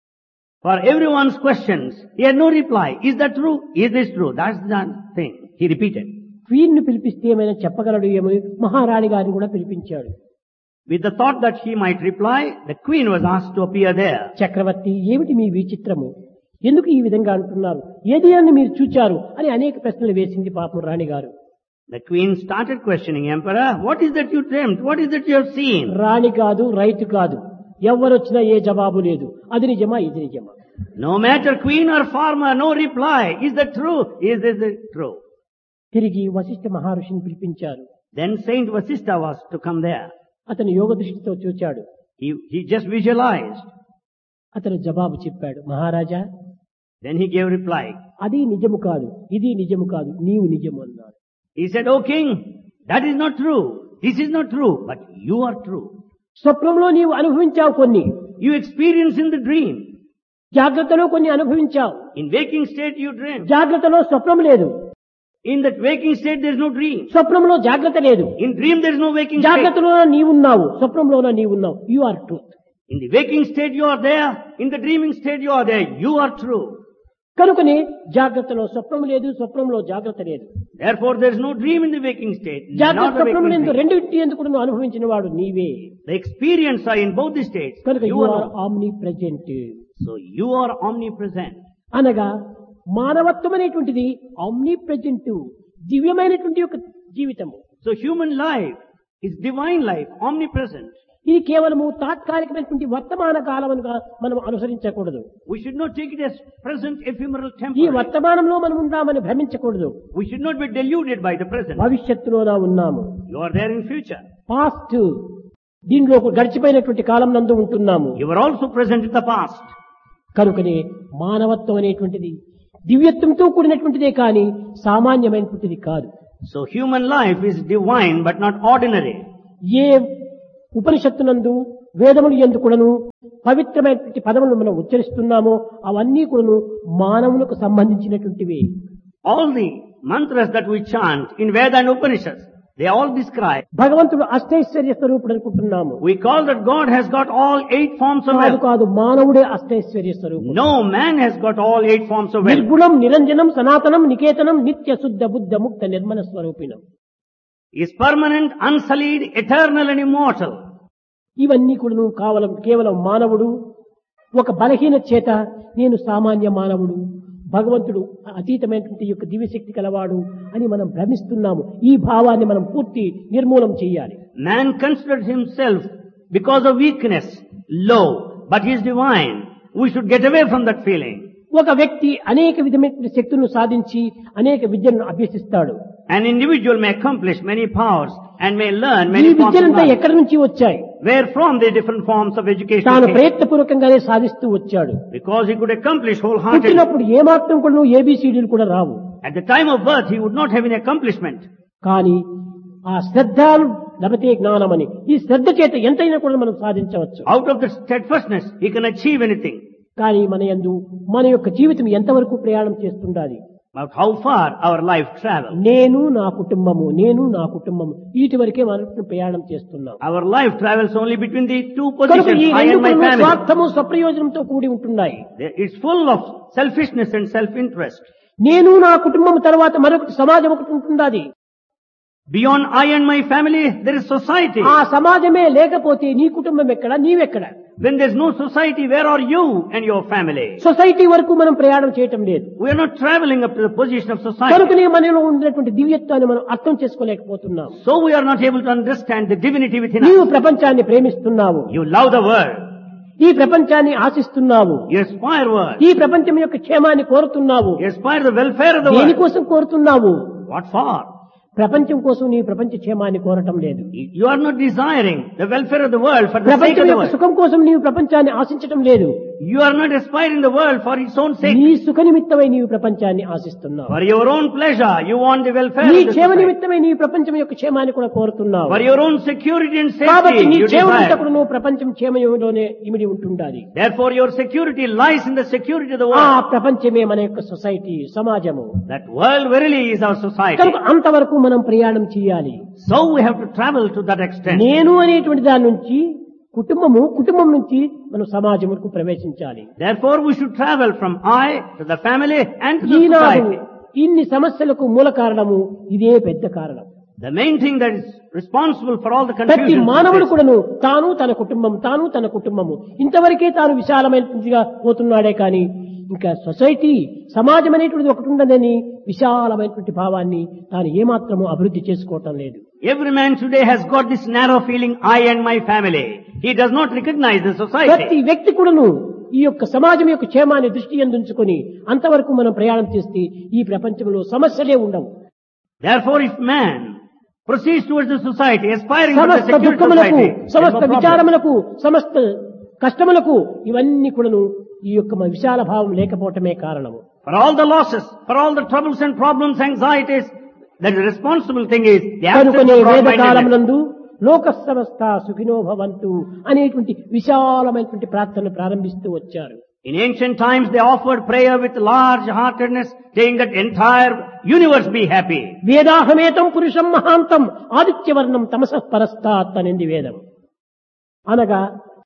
for everyone's questions, he had no reply. Is that true? Is this true? That's the thing. He repeated. Queen ను పిలిపిస్తే ఏమైనా చెప్పగలడు ఏమో మహారాణి గారిని కూడా పిలిపించాడు. With the thought that he might reply, the queen was asked to appear there. చక్రవర్తి ఏమిటి మీ విచిత్రము, ఎందుకు ఈ విధంగా అంటున్నారు, ఏది అని మీరు చూచారు అని అనేక ప్రశ్నలు వేసింది పాపం రాణి గారు. The queen started questioning emperor, what is that you dreamt? What is that you have seen? రాణి కాదు రైతు కాదు, ఎవరొచ్చినా ఏ జవాబు లేదు, అది నిజమా ఇది నిజమా. No matter queen or farmer, no reply. Is that true? Is this true? తిరిగి వశిష్ఠ మహర్షిని పిలిపించారు. Then Saint Vasistha was to come there. అతను యోగ దృష్టితో చూచాడు. He, he just visualized. అతను జవాబు చెప్పాడు, మహారాజా Then he gave reply. అది నిజము కాదు, ఇది నిజము కాదు, నీవు నిజము అన్నాడు. He said, O king, that is not true. This is not true, but you are true. స్వప్నంలో నీవు అనుభవించావు కొన్ని, You experience in the dream. జాగ్రత్తలో కొన్ని అనుభవించావు. In waking state you dream. జాగ్రత్తలో స్వప్నం లేదు, In that waking state there is no dream. స్వప్నంలో జాగ్రత్త లేదు. In dream there is no waking state. జాగ్రత్తలోన నీవున్నావు, స్వప్నంలోన నీవున్నావు. You are truth. In the waking state you are there. In the dreaming state you are there. You are true. కనుకనే జాగ్రత్తలో స్వప్నం లేదు, స్వప్నంలో జాగ్రత్త లేదు. Therefore there is no dream in the waking state. జాగ్రత్త Not the స్వప్నం waking ఎందు state. రెండింటి ఎందుకు కూడా నువ్వు అనుభవించిన వాడు నీవే. The experience are in both the states. కనుక You you are are. Omni present. So you are omnipresent. అనగా మానవత్వం అనేటువంటిది ఆమ్ని ప్రెజెంట్, దివ్యమైనటువంటి యొక్క జీవితము. So human life is divine life, omnipresent. ఇది కేవలము తాత్కాలికమైనటువంటి వర్తమాన కాలముగా మనం అనుసరించకూడదు. We should not take it as present, ephemeral, ఈ temporary. వర్తమానంలో మనం ఉన్నామని భ్రమించకూడదు. We should not be deluded by the present. భవిష్యత్తులోనా ఉన్నాము, You are there in future. Past దీనిలో గడిచిపోయినటువంటి కాలం నందు ఉంటున్నాము. You are also present in the past. కనుకనే మానవత్వం అనేటువంటిది దివ్యత్వంతో కూడినటువంటిదే కానీ సామాన్యమైనటువంటిది కాదు. So human life is divine but not ordinary. ఏ ఉపనిషత్తునందు వేదములు యందు కూడాను పవిత్రమైనటువంటి పదములను మనం ఉచ్చరిస్తున్నామో అవన్నీ కూడాను మానవులకు సంబంధించినటువంటివి. All the mantras that we chant in Veda and Upanishads, they all describe. భగవంతుడు అష్టైశ్వర్య స్వరూపుడు అనుకుంటున్నాము. We call that God has got all eight forms of కాదు wealth. కాదు, మానవుడే అష్టైశ్వర్య స్వరూపుడు. No man has got all eight forms of wealth. నిర్గుణం నిరంజనం సనాతనం నికేతనం నిత్య శుద్ధ బుద్ధ ముక్త Nirmala స్వరూపిణం. He is permanent, unsullied, eternal and immortal. ఇవన్నీ కూడా కావలం కేవలం మానవుడు ఒక బలహీన చేత నేను సామాన్య మానవుడు, భగవంతుడు అతీతమైనటువంటి యొక్క దివ్యశక్తి కలవాడు అని మనం భ్రమిస్తున్నాము. ఈ భావాన్ని మనం పూర్తి నిర్మూలం చేయాలి. Man considers himself because of weakness low, but he is divine. We should get away from that feeling. ఒక వ్యక్తి అనేక విధమైన శక్తులను సాధించి అనేక విద్యలను అభ్యసిస్తాడు. An individual may accomplish many powers and may learn ఈ many forms of విద్యలంతా knowledge. ఎక్కడి నుంచి వచ్చాయి? Where from the different forms of education తాను came? ప్రయత్నపూర్వకంగానే సాధిస్తూ వచ్చాడు. Because he could accomplish wholeheartedly. పుట్టినప్పుడు ఏమాత్రం కూడా ఏబిసిడీలు కూడా రావు. At the time of birth, he would not have any accomplishment. కానీ ఆ శ్రద్ధ లభతే జ్ఞానమని ఈ శ్రద్ధ చేత ఎంతైనా కూడా మనం సాధించవచ్చు. Out of the steadfastness, he can achieve anything. కానీ మన యందు మన యొక్క జీవితం ఎంతవరకు ప్రయాణం చేస్తుండాలి? About how far our life travels. నేను నా కుటుంబము నేను నా కుటుంబము వీటి వరకే మనం ప్రయాణం చేస్తున్నాం. Our life travels only between the two కనుక positions, ఈ I రెండు and my కూడా family. స్వార్థము స్వప్రయోజనంతో కూడి ఉంటున్నాయి. It's full of selfishness and self-interest. నేను నా కుటుంబం తర్వాత మరొకటి సమాజం ఒకటి ఉంటున్నది. Beyond I and my family, there is society. ఆ సమాజమే లేకపోతే నీ కుటుంబం ఎక్కడ నీవెక్కడ? When there's no society, where are you and your family? Society వరకు మనం ప్రయాణం చేయటం లేదు. We are not traveling up to the position of society. కనుకనే మనలో ఉన్నటువంటి దివ్యత్వాన్ని మనం అర్థం చేసుకోలేకపోతున్నాం. So we are not able to understand the divinity within నీవు us. ప్రపంచాన్ని ప్రేమిస్తున్నావు, You love the world. ఈ ప్రపంచాన్ని ఆశిస్తున్నావు, You aspire world. ఈ ప్రపంచం యొక్క క్షేమాన్ని కోరుతున్నావు. You aspire the welfare of the world. దేనికోసం కోరుతున్నావు? What for? ప్రపంచం కోసం నీ ప్రపంచ క్షేమాన్ని కోరటం లేదు. You are not desiring the welfare of the world for the sake ప్రపంచం of the యొక్క world. సుఖం కోసం నీవు ప్రపంచాన్ని ఆశించటం లేదు. You are not aspiring the world for its own sake. నీ సుఖ నిమిత్తమై నీవు ప్రపంచాన్ని ఆశిస్తున్నావు. For your own pleasure, you want the welfare నీ of the క్షేమ society. నిమిత్తమై నీ ప్రపంచం యొక్క క్షేమాన్ని కూడా కోరుతున్నావు. For your own security and కాబట్టి safety, నీ you క్షేమం desire. కూడా నువ్వు ప్రపంచం క్షేమంలోనే ఇమిడి ఉంటుండాలి. Therefore, your security lies in the security of the ఆ world. ప్రపంచమే మన యొక్క సొసైటీ సమాజము. That world verily is our society. కనుక అంతవరకు మనం ప్రయాణం చేయాలి. So we have to travel to that extent. నేను అనేటువంటి దాని నుంచి కుటుంబము, కుటుంబం నుంచి మనం సమాజముకు ప్రవేశించాలి. Therefore, we should travel from I to the family and to the Eenadu society. ఇన్ని సమస్యలకు మూల కారణము ఇదే పెద్ద కారణం. The main thing that is responsible for all the ప్రతి confusion మానవుడు కూడాను తాను తన కుటుంబం తాను తన కుటుంబము ఇంతవరకే తాను విశాలమైనదిగా పోతున్నాడే కానీ ఇంకా సొసైటీ సమాజం అనేటువంటిది ఒకటి ఉండదని విశాలమైనటువంటి భావాన్ని తాను ఏమాత్రము అభివృద్ధి చేసుకోవటం లేదు. Every man today has got this narrow feeling, I and my family. He does not recognize the ప్రతి society. వ్యక్తి కూడాను ఈ యొక్క సమాజం యొక్క క్షేమాన్ని దృష్టి ఎందుంచుకొని అంతవరకు మనం ప్రయాణం చేస్తే ఈ ప్రపంచంలో సమస్యలే ఉండవు. Therefore, if man proceeds towards the society, aspiring to the సమస్త secure దుఃఖములకు society, there is సమస్త no problem. విచారములకు సమస్త కష్టములకు ఇవన్నీ కూడాను ఈ యొక్క మన విశాల భావం లేకపోవటమే కారణము. For all the losses, for all the troubles and problems, anxieties, the responsible thing is the absence కనుకనే of వేద broad-mindedness. కాలమునందు లోక సమస్త సుఖినో భవంతు అనేటువంటి విశాలమైనటువంటి ప్రార్థనలు ప్రారంభిస్తూ వచ్చారు. In ancient times, they offered prayer with large heartedness, saying that entire universe be happy. వేదాహమేతం పురుషం మహాంతం ఆదిత్యవర్ణం తమసః పరస్తాత్ అనేది వేదం. అనగా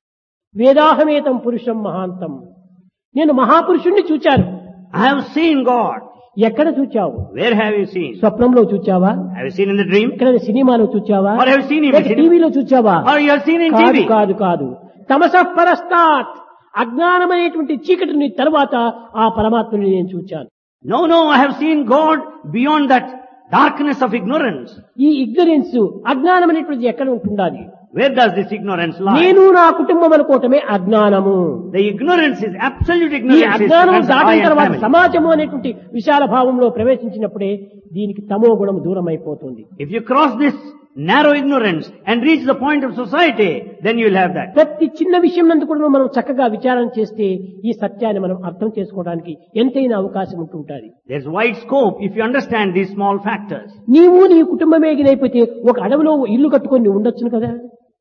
వేదాహమేతం పురుషం మహాంతం, నేను మహాపురుషుణ్ణి చూచాను. I have seen God. ఎక్కడ చూచావు? Where have you seen? స్వప్నంలో చూచావా? Have you seen in the dream? ఎక్కడ సినిమాలో చూచావా? Or have you seen him లేక in cinema? టీవీలో చూచావా? Or you have seen in కాదు T V? కాదు కాదు తమసః పరస్తాత్ అజ్ఞానమైనటువంటి చీకటిని తర్వాత ఆ పరమాత్మని నేను చూచాను. No, no, I have seen God beyond that darkness of ignorance. ఈ ఇగ్నరెన్స్ అజ్ఞానం అనేటువంటిది ఎక్కడ ఉంటుండాలి? Where does this ignorance lie? నేను నా కుటుంబం అనుకోవటమే అజ్ఞానము. The ignorance is absolute ఈ ignorance. is అజ్ఞానం because of I దాటిన and తర్వాత family. సమాజము అనేటువంటి విశాల భావంలో ప్రవేశించినప్పుడే దీనికి తమో గుణం దూరం అయిపోతుంది. If you cross this narrow ignorance and reach the point of society, then you will have that. ప్రతి చిన్న విషయం నందు కూడా మనం చక్కగా విచారణ చేస్తే ఈ సత్యాన్ని మనం అర్థం చేసుకోవడానికి ఎంతైనా అవకాశం ఉంటుంటుంది. There's wide scope if you understand these small factors. నీవు నీ కుటుంబమే ఎగిరైపోతే ఒక అడవిలో ఇల్లు కట్టుకొని నువ్వు ఉండొచ్చును కదా.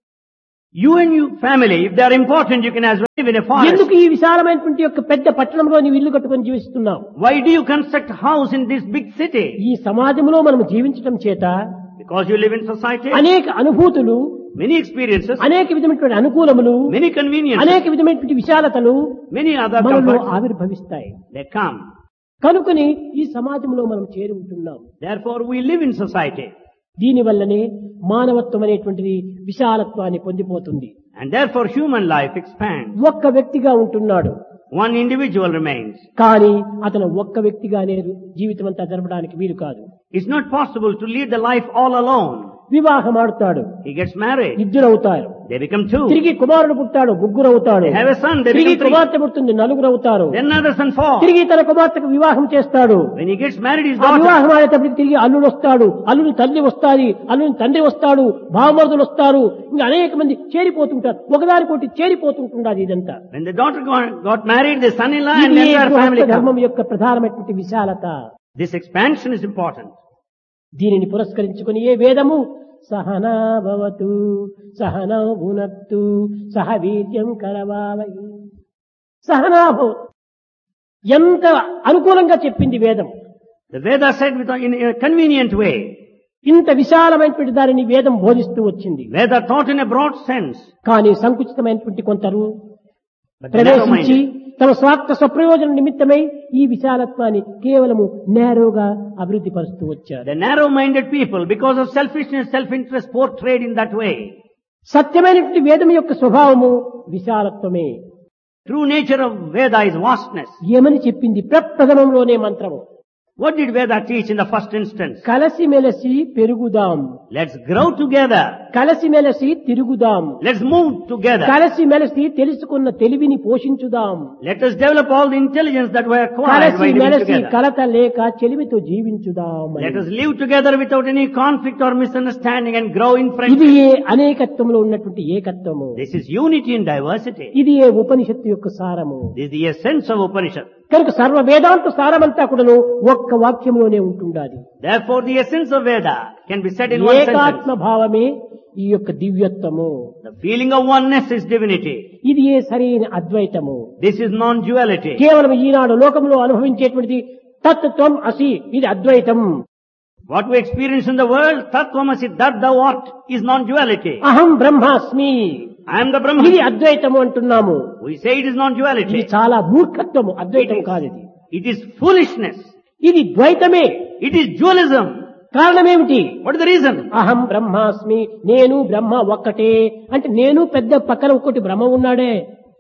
You and your family, if they are important, you can as well live in a forest. ఎందుకు ఈ విశాలమైనటువంటి యొక్క పెద్ద పట్టణంలో నీవు ఇల్లు కట్టుకొని జీవిస్తున్నావు? Why do you construct a house in this big city? ఈ సమాజంలో మనం జీవించటం చేత Because you live in society. అనేక అనుభూతులు, Many experiences, అనేక విధమైనటువంటి అనుకూలములు, many conveniences, అనేక విధమైనటువంటి విశాలతలు many other మనలో comforts, ఆవిర్భవిస్తాయి. they come. కనుకని ఈ సమాజంలో మనం చేరి ఉంటున్నాం. Therefore, we live in society. దీని వల్లనే మానవత్వం అనేటువంటిది విశాలత్వాన్ని పొందిపోతుంది. And therefore, human life expands. ఒక్క వ్యక్తిగా ఉంటున్నాడు, One individual remains. కానీ అతను ఒక్క వ్యక్తిగానే జీవితం అంతా జరపడానికి వీలు కాదు. It's not possible to lead the life all alone. వివాహం ఆడుతాడు, He gets married. ఇద్దరవుతారు. They become two. తిరిగి కుమారుడు పుట్టాడు, ముగ్గురు అవుతాడు. They have a son. They తిరిగి become three. కుమార్తె పుడుతుంది, నలుగురు అవుతారు. Then another son four. తిరిగి తన కుమార్తెకు వివాహం చేస్తాడు. When he gets married, his ఆ daughter. వివాహం ఆడేటప్పటికి తిరిగి అల్లుడు వస్తాడు, అల్లుడు తల్లి వస్తాది, అల్లుని తండ్రి వస్తాడు, భావమరుదులు వస్తారు, ఇంకా అనేక మంది చేరిపోతుంటారు. ఒకదానికోటి చేరిపోతుంటున్నది ఇదంతా. When the daughter got, got married, the son-in-law and ఇది the entire family గృహస్థ ధర్మం come. యొక్క ప్రధానమైనటువంటి విశాలత. This expansion is important. దీనిని పురస్కరించుకుని ఏ వేదము సహనా భవతు సహనౌ భునత్తు సహ వీర్యం కరవావహై సహనా భవతు ఎంత అనుకూలంగా చెప్పింది వేదం. The Veda said with a, in a convenient way. ఇంత విశాలమైనటువంటి దానిని వేదం బోధిస్తూ వచ్చింది. Veda taught in a broad sense. కానీ సంకుచితమైనటువంటి కొందరు But the ప్రవేశించి narrow-minded, తమ స్వార్థ స్వప్రయోజన నిమిత్తమై ఈ విశాలత్వాన్ని కేవలము నేరోగా అభివృద్ధి పరుస్తూ వచ్చారు. the narrow-minded people, because of selfishness, self-interest, portrayed in that way. సత్యమైనటువంటి వేదం యొక్క స్వభావము విశాలత్వమే. True nature of Veda is vastness. ఏమని చెప్పింది ప్రప్రథమంలోనే మంత్రము? What did Veda teach in the first instance? కలసిమెలసి పెరుగుదాం, Let's grow together. కలసిమెలసి తిరుగుదాం, Let's move together. కలసిమెలసి తెలుసుకున్న తెలివిని పోషించుదాం, Let us develop all the intelligence that we acquired by living కలసిమెలసి together. కలత లేక చెలిమితో జీవించుదాం అని. Let us live together without any conflict or misunderstanding and grow in ఇది friendship. ఏ అనేకత్వంలో ఉన్నటువంటి ఏకత్వము. This is unity in diversity. ఇది ఏ ఉపనిషత్తు యొక్క సారము. This is the essence of Upanishad. కనుక సర్వ వేదాంత సారమంతా కూడాను ఒక్క వాక్యంలోనే ఉంటుండాలి. Therefore, the essence of Veda can be said in one ఏకాత్మ sentence. భావమే ఈ యొక్క దివ్యత్వము. The feeling of oneness is divinity. ఇది ఏ సరైన అద్వైతము. This is non-duality. కేవలం ఈనాడు లోకంలో అనుభవించేటువంటి తత్వం అసి ఇది అద్వైతం. What we experience in the world, Tattvamasi, that thou art, is non-duality. అహం బ్రహ్మాస్మి, I am the ఇది Brahman. అద్వైతము అంటున్నాము. We say it is ఇది non-duality. చాలా మూర్ఖత్వము, అద్వైతం కాదు ఇది. It is foolishness. ఇది ద్వైతమే. It is dualism. కారణమేమిటి? What is the reason? అహం బ్రహ్మాస్మి, నేను బ్రహ్మ ఒక్కటే అంటే నేను పెద్ద పక్కన ఒక్కటి బ్రహ్మ ఉన్నాడే.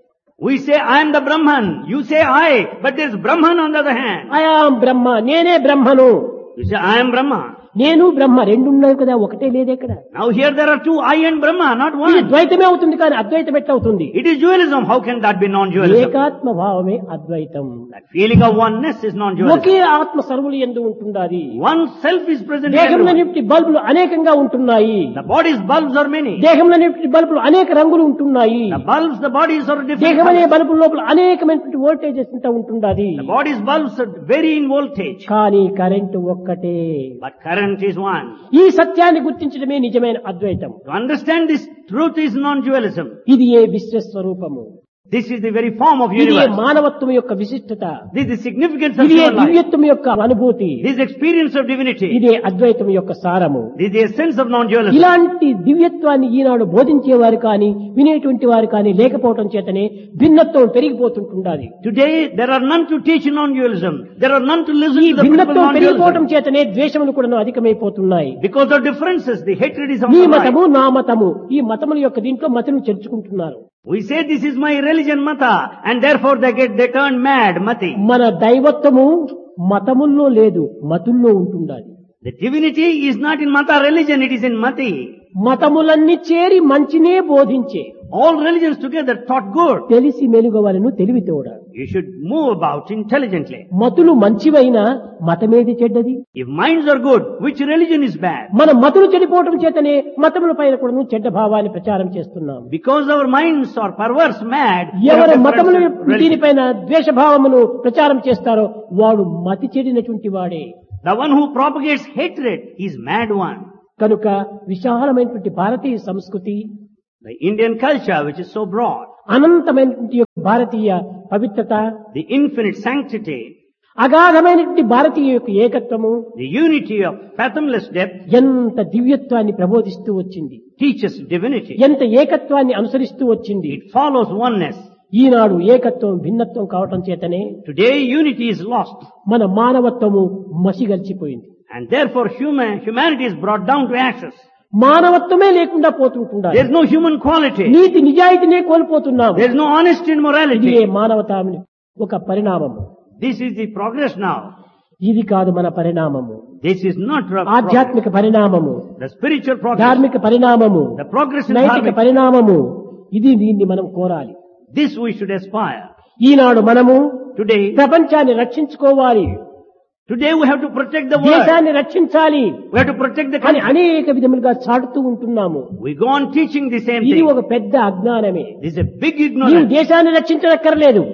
We say I am the Brahman. You say I, but there is Brahman on the other hand. I am బ్రహ్మ, నేనే బ్రహ్మను. You say I am Brahma. నేను బ్రహ్మ రెండు ఉన్నాయి కదా, ఒకటే లేదు ఎక్కడ. Now here there are two, I and Brahma, not ఇది one. ద్వైతమే అవుతుంది కానీ అద్వైతం ఎట్లా అవుతుంది? It is dualism. How can that be non-dualism? ఏకాత్మ భావమే అద్వైతం. That feeling of oneness is non-dualism. ఒకే ఆత్మ సర్వులు ఎందు ఉంటుండాలి. One self is present in దేహంలో everyone. నింటి బల్బులు అనేకంగా ఉంటున్నాయి. The body's bulbs are many. దేహంలో నింటి బల్బులు అనేక రంగులు ఉంటున్నాయి. The bulbs, the bodies are different దేహం అనే colors. బల్బుల లోపల అనేకమైనటువంటి వోల్టేజెస్ ఇంత ఉంటుండాలి. The body's bulbs are vary in voltage. కానీ కరెంటు ఒక్కటే. But current is one. ఈ సత్యాన్ని గుర్తించడమే నిజమైన అద్వైతం. To understand this truth is non-dualism. ఇది ఏ విశ్వస్వరూపము. This is the very form of ఇది ఏ universe. మానవత్వం యొక్క విశిష్టత. This is the significance of ఇది ఏ human life. దివ్యత్వం యొక్క అనుభూతి. This is experience of divinity. ఇదే అద్వైతం యొక్క సారము. This is the essence of non-dualism. ఇలాంటి దివ్యత్వాన్ని ఈనాడు బోధించేవారు కానీ వినేటువంటి వారు కానీ లేకపోవటం చేతనే భిన్నత్వం పెరిగిపోతుంటుండాలి. Today there are none to teach non-dualism. There are none to listen ఈ to the principle of భిన్నత్వం పెరిగిపోవటం non-dualism. చేతనే ద్వేషములు కూడా అధికమైపోతున్నాయి. Because of differences, the hatred is on నీ the మతము rise. నా మతము ఈ మతముల యొక్క దీంట్లో మతను చేర్చుకుంటున్నారు. We say this is my religion, Mata, and therefore they get, they turn mad, Mati. మన దైవత్వము మతముల్లో లేదు, మతుల్లో ఉంటుండాలి. The divinity is not in Mata religion, it is in Mati. మతములన్నీ చేరి మంచినే బోధించే All religions together taught good. తెలిసి మెలుగవలను తెలివితోడ. You should move about intelligently. మతులు మంచివైనా మతమేది చెడ్డది? If minds are good, which religion is bad? మన మతులు చెడిపోవటం చేతనే మతముల పైన కూడా చెడ్డ భావాన్ని ప్రచారం చేస్తున్నాం. Because our minds are perverse, mad, we have ఎవరు different మతములు religions. దీనిపైన ద్వేషభావమును ప్రచారం చేస్తారో వాడు మతి చెడినటువంటి వాడే. The one who propagates hatred is mad one. కనుక విశాలమైనటువంటి భారతీయ సంస్కృతి, The Indian culture, which is so broad, అనంతమైనటువంటి యొక్క భారతీయ పవిత్రత, the infinite sanctity, అగాధమైనటువంటి భారతీయ యొక్క ఏకత్వము the unity of fathomless depth, ఎంత దివ్యత్వాన్ని ప్రబోధిస్తూ వచ్చింది, teaches divinity. ఎంత ఏకత్వాన్ని అనుసరిస్తూ వచ్చింది. It follows oneness. ఈనాడు ఏకత్వం భిన్నత్వం కావటం చేతనే Today unity is lost, మన మానవత్వము మసిగలిచిపోయింది. and therefore human, humanity is brought down to ashes. మానవత్వమే లేకుండా పోతుంటున్నారు. There is no human quality. NITI నిజాయితీనే కోల్పోతున్నాము. There is no honesty and ఇది morality. మానవతాని ఒక పరిణామము. This is the progress now. ఇది కాదు మన పరిణామము. This is not pro- ఆధ్యాత్మిక పరిణామము, progress. The spiritual progress, ధార్మిక పరిణామము, the progress in నైతిక dharmic. పరిణామము, ఇది దీన్ని మనం కోరాలి. This we should aspire. ఈనాడు మనము Today, ప్రపంచాన్ని రక్షించుకోవాలి, today we have to protect the world. దేశాన్ని రక్షించాలి We have to protect the అని country. అనేక విధములుగా చాటుతూ ఉంటున్నాము. We go on teaching the same ఇది thing. ఒక పెద్ద అజ్ఞానమే. This is a big నీవు ignorance. దేశాన్ని రక్షించనక్కర్లేదు,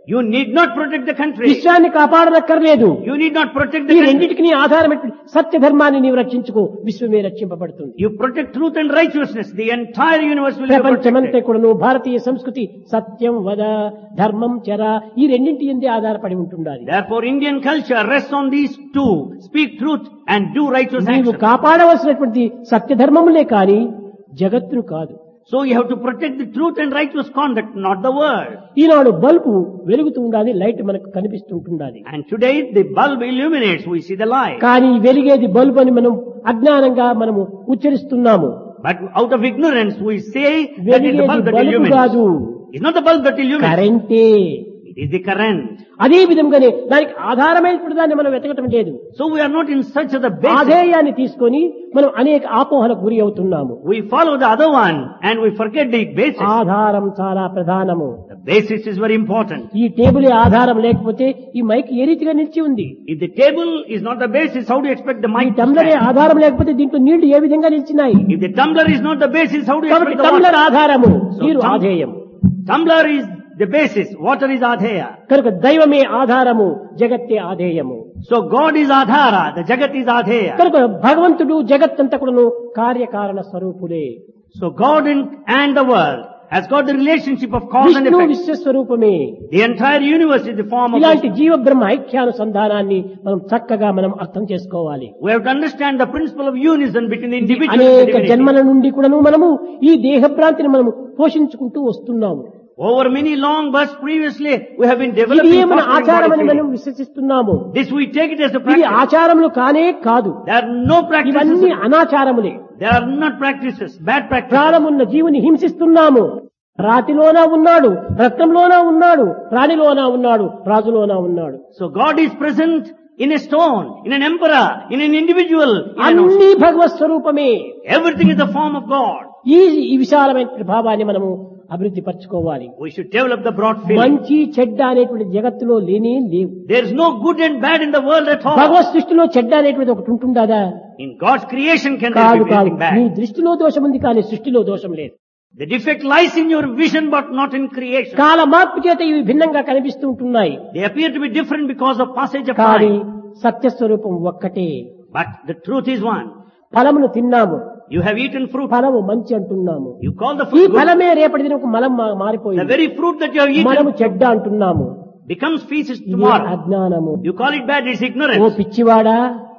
You need not protect the country. విశ్వాన్ని కాపాడనక్కర్లేదు. You need not protect ఈ the country. రెండింటికి ఆధారమైన సత్య ధర్మాన్ని నీవు రక్షించుకో, విశ్వమే రక్షింపబడుతుంది. You protect truth and righteousness. The entire universe will be ప్రపంచమంతా protected. కూడాను భారతీయ సంస్కృతి సత్యం వద, ధర్మం చర, ఈ రెండింటి ఎందే ఆధారపడి ఉంటుండాలి. Therefore, Indian culture rests on these two. Speak truth and do righteous నీవు action. కాపాడవలసినటువంటి సత్య ధర్మములే కాని జగత్తును కాదు. So you have to protect the truth and righteous conduct, not the world. Eenadu bulb వెలుగుతూ ఉండాలి, లైట్ మనకు కనిపిస్తుంటుండాలి. And today the bulb illuminates, we see the light. కానీ వెలిగేది బల్బు అని మనం అజ్ఞానంగా మనము ఉచ్చరిస్తున్నాము. But out of ignorance we say that it is the వెలిగేది bulb that bulb illuminates. కాదు, It's not the bulb that illuminates. కరెంటే. It is the current. అదే విధంగానే దానికి ఆధారమైనటువంటి దాన్ని మనం వెతకటం లేదు. So we are not in search of the basis. ఆధేయాన్ని తీసుకొని మనం అనేక ఆపోహలకు గురి అవుతున్నాము. We follow the other one and we forget the basis. ఆధారం చాలా ప్రధానము. The basis is very important. ఈ టేబుల్ ఆధారం లేకపోతే ఈ మైక్ ఏ రీతిగా నిలిచి ఉంది? If the table is not the basis, how do you expect the ఈ mic to టంబ్లర్ stand? ఆధారం లేకపోతే దీంట్లో నీళ్లు ఏ విధంగా నిలిచినాయి? If the tumbler is not the basis, how do you కాబట్టి expect the టంబ్లర్ water? ఆధారము, So నీరు tum- ఆధేయం. Tumbler is the basis, water is adheya. కనుక దైవమే ఆధారము, జగత్తే ఆధేయము. So God is adhara, the jagat is adheya. కనుక భగవంతుడు జగత్తంతా కూడాను కార్యకారణ స్వరూపులే. So God in, and the world has got the relationship of cause and Vishnu effect. విశ్వస్వరూపమే. The entire universe is the form of ఇలాంటి Vishnu. జీవ బ్రహ్మ ఐక్యానుసంధానాన్ని మనం చక్కగా మనం అర్థం చేసుకోవాలి. We have to understand the principle of unison between the individual and the అనేక divinity. జన్మల నుండి కూడాను మనము ఈ దేహభ్రాంతిని మనము పోషించుకుంటూ వస్తున్నాము. Over many long births previously, we have been ఇది developing మన fostering ఆచారం అని body మనం feeling. విశ్వసిస్తున్నాము. This we take it as a ఇది practice. ఆచారములు కానే కాదు, There are no practices. ఇవన్నీ అనాచారములే. There are not practices, bad practices. ప్రాణమున్న జీవుని హింసిస్తున్నాము. రాతిలోనా ఉన్నాడు, రత్నంలోనా ఉన్నాడు, రాణిలోనా ఉన్నాడు, రాజులోనా ఉన్నాడు. So God is present in a stone, in an emperor, in an individual. In an ocean. అన్ని భగవత్ స్వరూపమే. Everything is the form of God. ఈ ఈ విశాలమైన భావాన్ని మనము అభివృద్ధి పరచుకోవాలి. We should develop the broad feeling. మంచి చెడ్డ అనేటువంటి జగత్తులో లేనే లేవు. There is no good and bad in the world at all. భగవత్ సృష్టిలో చెడ్డ అనేటువంటి ఒకటి ఉంటుందా? In God's creation can there కాదు be కాదు, anything నీ bad. దృష్టిలో దోషం ఉంది కానీ సృష్టిలో దోషం లేదు. The defect lies in your vision but not in creation. కాల మార్పు చేత ఇవి భిన్నంగా కనిపిస్తూ ఉంటున్నాయి. They appear to be different because of passage of కానీ time. సత్యస్వరూపం ఒక్కటే. But the truth is one. ఫలమును తిన్నాము, You have eaten fruit. ఫలము మంచి అంటున్నాము. You call the ఈ fruit good. ఫలమే రేపటి దినకు మలం మా- The మారిపోయింది. very fruit that you have మనము eaten చెడ్డ అంటున్నాము. becomes feces ఇది tomorrow. అజ్ఞానము. You call it bad, it's oh ignorance. పిచ్చివాడా,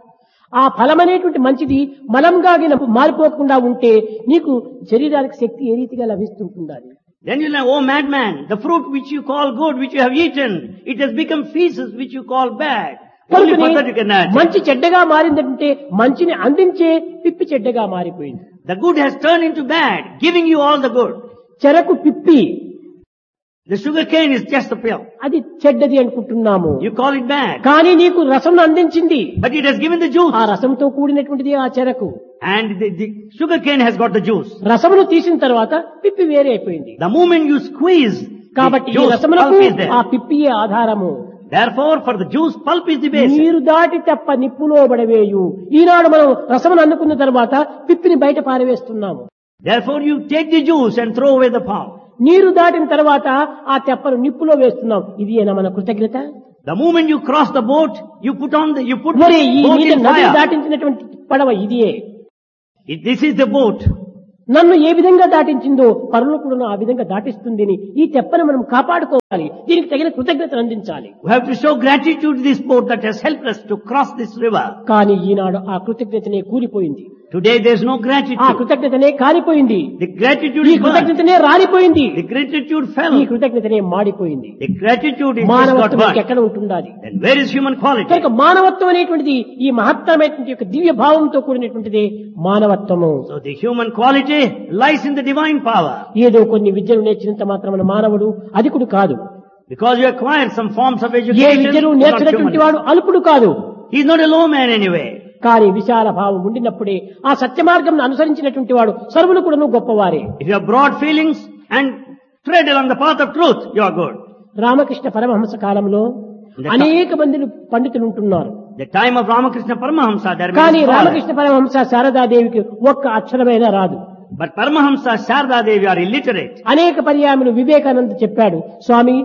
ఆ ఫలం అనేటువంటి మంచిది మలంగా గిన మారిపోకుండా ఉంటే నీకు శరీరానికి శక్తి ఏ రీతిగా లభిస్తుంటుండాలి? Then you'll say, oh madman, the fruit which you call good, which you have eaten, it has become feces which you call bad. Only for that you can add. మంచి చెడ్డగా మారిందంటే మంచిని అందించే పిప్పి చెడ్డగా మారిపోయింది. The good has turned into bad, giving you all the good. చెరకు పిప్పి, The sugar cane is just a pill. అది చెడ్డది అనుకుంటున్నాము. You call it bad. కానీ నీకు రసం అందించింది, But it has given the juice. ఆ రసంతో కూడినటువంటిది ఆ చెరకు. And the, the sugar cane has got the juice. రసమును తీసిన తర్వాత పిప్పి వేరే అయిపోయింది. The moment you squeeze, కాబట్టి the ఈ juice, రసములకు pulp is there. ఆ పిప్పియే ఆధారము. Therefore, for the juice, pulp is the basis. నీరు దాటి తప్ప నిప్పులో పడవేయు. ఈనాడు మనం రసమును అందుకున్న తర్వాత పిప్పిని బయట పారవేస్తున్నాము. Therefore, you take the juice and throw away the pulp. నీరు దాటిన తర్వాత ఆ తెప్పను నిప్పులో వేస్తున్నాం. ఇది ఏనా మన కృతజ్ఞత? The moment you cross the boat, you put on the, you put మరి the ఈ boat నీటి in నదిని fire. దాటించినటువంటి పడవ ఇదియే. It- This is the boat. నన్ను ఏ విధంగా దాటించిందో పరులు కూడా ఆ విధంగా దాటిస్తుంది అని ఈ తెప్పను మనం కాపాడుకోవాలి. దీనికి తగిన కృతజ్ఞతను అందించాలి. We have to show gratitude to this boat that has helped us to cross this river. కానీ ఈనాడు ఆ కృతజ్ఞతనే కూలిపోయింది. Today there is no ఆ gratitude. కృతజ్ఞతనే కాలిపోయింది. The gratitude ఈ is gone. కృతజ్ఞతనే రాలిపోయింది. The gratitude ఈ fell. కృతజ్ఞతనే మాడిపోయింది. The gratitude is just got మానవత్వం burnt. ఎక్కడ ఉంటుండాలి? Then where is human quality? కనుక మానవత్వం అనేటువంటిది ఈ మహత్తరమైనటువంటి యొక్క దివ్య భావంతో కూడినటువంటిది మానవత్వము. So the human quality lies in the divine power. ఏదో కొన్ని విద్యలు నేర్చినంత మాత్రమే మానవుడు అధికుడు కాదు. Because you acquired some forms of A education, విద్యలు you're not నేర్చినటువంటి human. వాడు అల్పుడు కాదు. He is not a low man anyway. కానీ విశాల భావం ఉండినప్పుడే ఆ సత్య మార్గం అనుసరించినటువంటి వాడు సర్వులు కూడా గొప్పవారే. If you have broad feelings and tread along the path of truth, you are good. Ramakrishna Paramahamsa కాలంలో అనేక మంది పండితులు ఉంటున్నారు. The time of Ramakrishna Paramahamsa, there are కానీ many scholars. రామకృష్ణ పరమహంస శారదాదేవికి ఒక్క అక్షరమైనా రాదు. But Paramahamsa, Sharda Devi are illiterate. అనేక పర్యాయములు వివేకానంద చెప్పాడు, స్వామి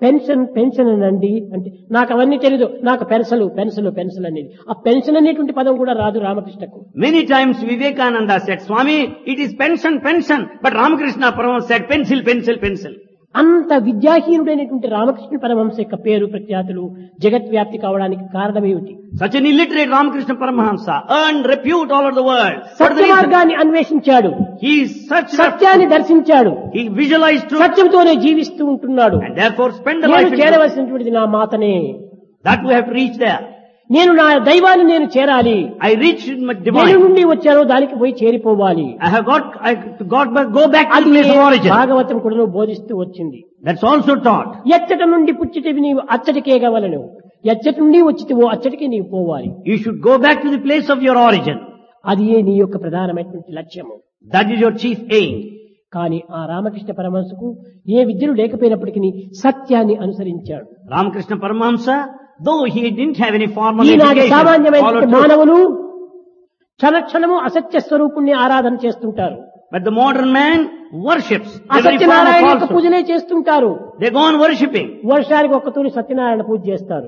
పెన్షన్ పెన్షన్ అనండి అంటే నాకు అవన్నీ తెలియదు, నాకు పెన్సలు పెన్సలు పెన్సిల్ అనేది, ఆ పెన్షన్ అనేటువంటి పదం కూడా రాదు రామకృష్ణకు. Many times Vivekananda said, Swami, it is pension, pension. But Ramakrishna Paramahamsa said, pencil, pencil, pencil. అంత విద్యాహీనుడైనటువంటి రామకృష్ణ పరమహంస యొక్క పేరు ప్రఖ్యాతులు జగద్వ్యాప్తి కావడానికి కారణమేమిటి? Such an illiterate Ramakrishna Paramahamsa earned repute all over the world. సత్య మార్గాన్ని అన్వేషించాడు, He is such సత్యాన్ని దర్శించాడు, He visualized truth సత్యంతోనే జీవిస్తూ ఉంటున్నాడు. and therefore spent the నేను life in truth. చేరవలసినటువంటిది నా మాతనే, That we have to reach there. నేను నా దైవాన్ని నేను చేరాలి, I reached my దేని divine. నుండి వచ్చానో దానికి పోయి చేరిపోవాలి. I have got, I got back, go back to the అది place of origin. భాగవతం కూడా బోధిస్తూ వచ్చింది. That's also taught. ఎచ్చట నుండి పుచ్చిటివి నీవు అచ్చటికే గవలను, ఎచ్చటి నుండి వచ్చితివో అచ్చటికే నీవు పోవాలి. You should go back to the place of your origin. అది ఏ నీ యొక్క ప్రధానమైనటువంటి లక్ష్యము. That is your chief aim. కానీ ఆ రామకృష్ణ పరమహంసకు ఏ విద్యలు లేకపోయినప్పటికీ సత్యాన్ని అనుసరించాడు. Ramakrishna Paramahamsa, though he didn't have any formal ఈనాటి education, సామాన్యమైన followed truth. మానవులు క్షణక్షణము అసత్య స్వరూపుణ్ణి ఆరాధన చేస్తుంటారు, But the modern man worships every form of అసత్యనారాయణ యొక్క falsehood. పూజనే చేస్తుంటారు. They go on worshipping. వర్షానికి ఒక్కతూరి సత్యనారాయణ పూజ చేస్తారు.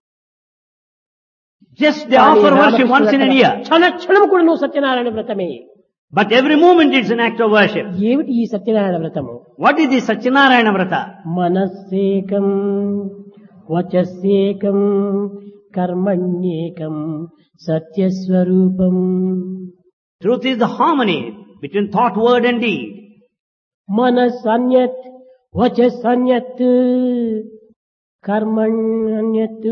Just they offer worship once in a year. క్షణక్షణం కూడా నువ్వు Satyanarayana వ్రతమే. But every moment it's an act of worship. ఏమిటి ఈ సత్యనారాయణ వ్రతము? What is the Satyanarayana Vrata? మనస్సేకం వచస్సేకం కర్మణ్యేకం సత్యస్వరూపం. Truth is the harmony between thought, word and deed. మనస్సన్యత్ వచస్సన్యత్ కర్మణ్యత్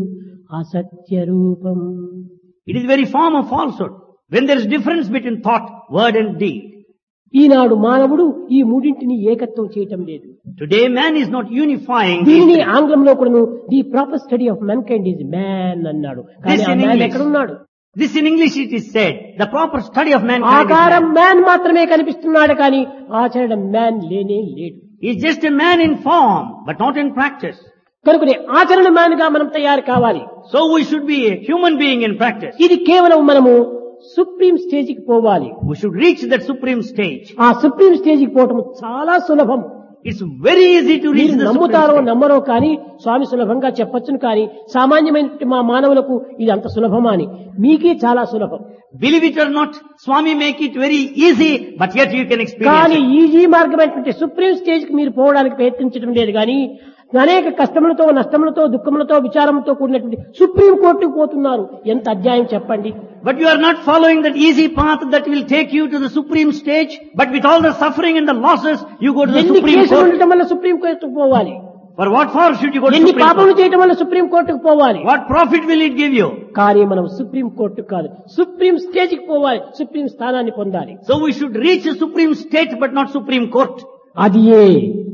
అసత్యరూపం. It is the very form of falsehood. When there is difference between thought, word and deed. ఈనాడు మానవుడు ఈ మూడింటిని ఏకత్వం చేయటం లేదు. Today man is not unifying these దీనిని things. ఆంగ్లంలో కూడాను the proper study of man kind is man అన్నాడు. కానీ This ఆ in మ్యాన్ English. ఎక్కడున్నాడు? This in English it is said, the proper study of mankind is ఆకారం man. మ్యాన్ మాత్రమే కనిపిస్తున్నాడు కానీ ఆచరణ మ్యాన్ లేనే లేడు. He is just a man in form, but not in practice. కనుకనే ఆచరణ మ్యాన్ గా మనం తయారు కావాలి. So we should be a human being in practice. ఇది కేవలం మనము సుప్రీం స్టేజ్ కి పోవాలి. We should reach that supreme stage. ఆ సుప్రీం స్టేజ్ కి పోవటం చాలా సులభం. It's very easy to reach మీరు the supreme నమ్ముతారో stage. నమ్మరో కానీ స్వామి సులభంగా చెప్పొచ్చును కానీ సామాన్యమైన మా మానవులకు ఇది అంత సులభమా అని మీకే చాలా సులభం. Believe it or not, Swami make it very easy, but yet you can experience కానీ it. ఈజీ మార్గమైనటువంటి సుప్రీం స్టేజ్ కి మీరు పోవడానికి ప్రయత్నించడం లేదు కానీ అనేక కష్టములతో నష్టములతో దుఃఖములతో విచారంతో కూడినటువంటి సుప్రీం కోర్టుకు పోతున్నారు. ఎంత అధ్యాయం చెప్పండి. But you are not following that easy path that will take you to the supreme stage, but with all the suffering and the losses, you go to the ఎన్ని supreme కేసులు court. ఉండటం వల్ల సుప్రీం కోర్టుకు పోవాలి, For what for should you go to ఎన్ని supreme పాపములు court? చేయటం వల్ల సుప్రీం కోర్టుకు పోవాలి. What profit will it give you? కానీ మనం సుప్రీం కోర్టు కాదు సుప్రీం స్టేజ్ కి పోవాలి, సుప్రీం స్థానాన్ని పొందాలి. So we should reach a supreme state, but not supreme court. అది ఏ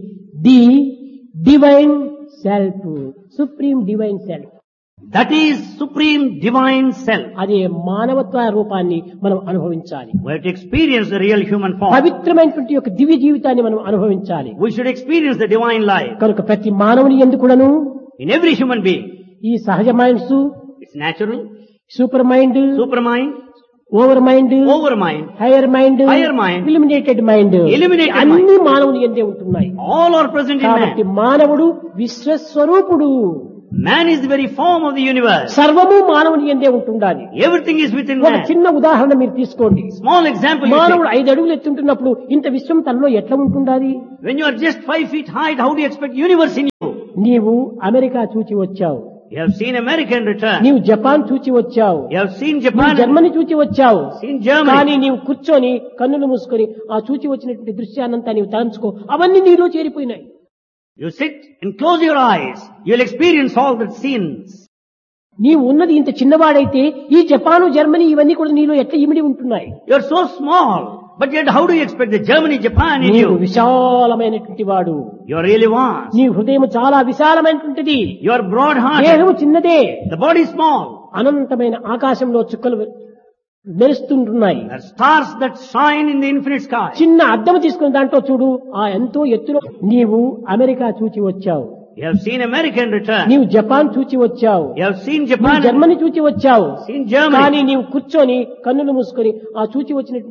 the divine self, supreme divine self. That is supreme divine self. అదే మానవత్వ రూపాన్ని మనం అనుభవించాలి. We have to experience the real human form. పవిత్రమైనటువంటి యొక్క దివ్య జీవితాన్ని మనం అనుభవించాలి. We should experience the divine life కనుక ప్రతి మానవుని ఎందుకును in every human being. ఈ సహజ minds, It's natural, super mind, supermind, over mind, overmind, hire mind, Higher mind, illuminated mind, Eliminated అన్ని మానవుని ఎందే ఉంటున్నాయి. all are present in కాబట్టి man. మానవుడు విశ్వస్వరూపుడు. Man is the very form of the universe. సర్వము మానవుని ఎందే ఉంటుండాలి. Everything is within ఒక man. చిన్న ఉదాహరణ మీరు తీసుకోండి. Small example you మానవుడు take. ఐదు అడుగులు ఎత్తుంటున్నప్పుడు ఇంత విశ్వం తనలో ఎట్లా ఉంటుండాలి? When you are just five feet height, how do you expect universe in you? నీవు అమెరికా చూచి వచ్చావు, You have seen America in return. నీవు జపాన్ చూచి వచ్చావు, You have seen నీవు Japan, జర్మనీ చూచి వచ్చావు. seen కానీ Germany. నీవు కూర్చొని కన్నులు మూసుకొని ఆ చూచి వచ్చినటువంటి దృశ్యాన్నంతా నీవు తలంచుకో, అవన్నీ నీలో చేరిపోయినాయి. You sit and close your eyes. You will experience all the scenes. నీవు ఉన్నది ఇంత చిన్నవాడైతే ఈ జపాను జర్మనీ ఇవన్నీ కూడా నీలో ఎట్లా ఇమిడి ఉంటున్నాయి? You are so small, but yet how do you expect the Germany, Japan in నీవు you? విశాలమైనటువంటి వాడు, You are really vast. నీ హృదయం చాలా విశాలమైనటువంటిది, You are broad-hearted. దేహము చిన్నదే, The body is small. అనంతమైన ఆకాశంలో చుక్కలు మెరుస్తుంటున్నాయి. There are stars that shine in the infinite sky. చిన్న అద్దం తీసుకున్న దాంట్లో చూడు, ఆ ఎంతో ఎత్తులో నీవు అమెరికా చూచి వచ్చావు, You have seen America in return. నీవు జపాన్ చూచి వచ్చావు, You have seen నీవు Japan, జర్మనీ చూచి వచ్చావు. seen Germany. కానీ నీవు కూర్చొని కన్నులు మూసుకొని ఆ చూచి వచ్చిన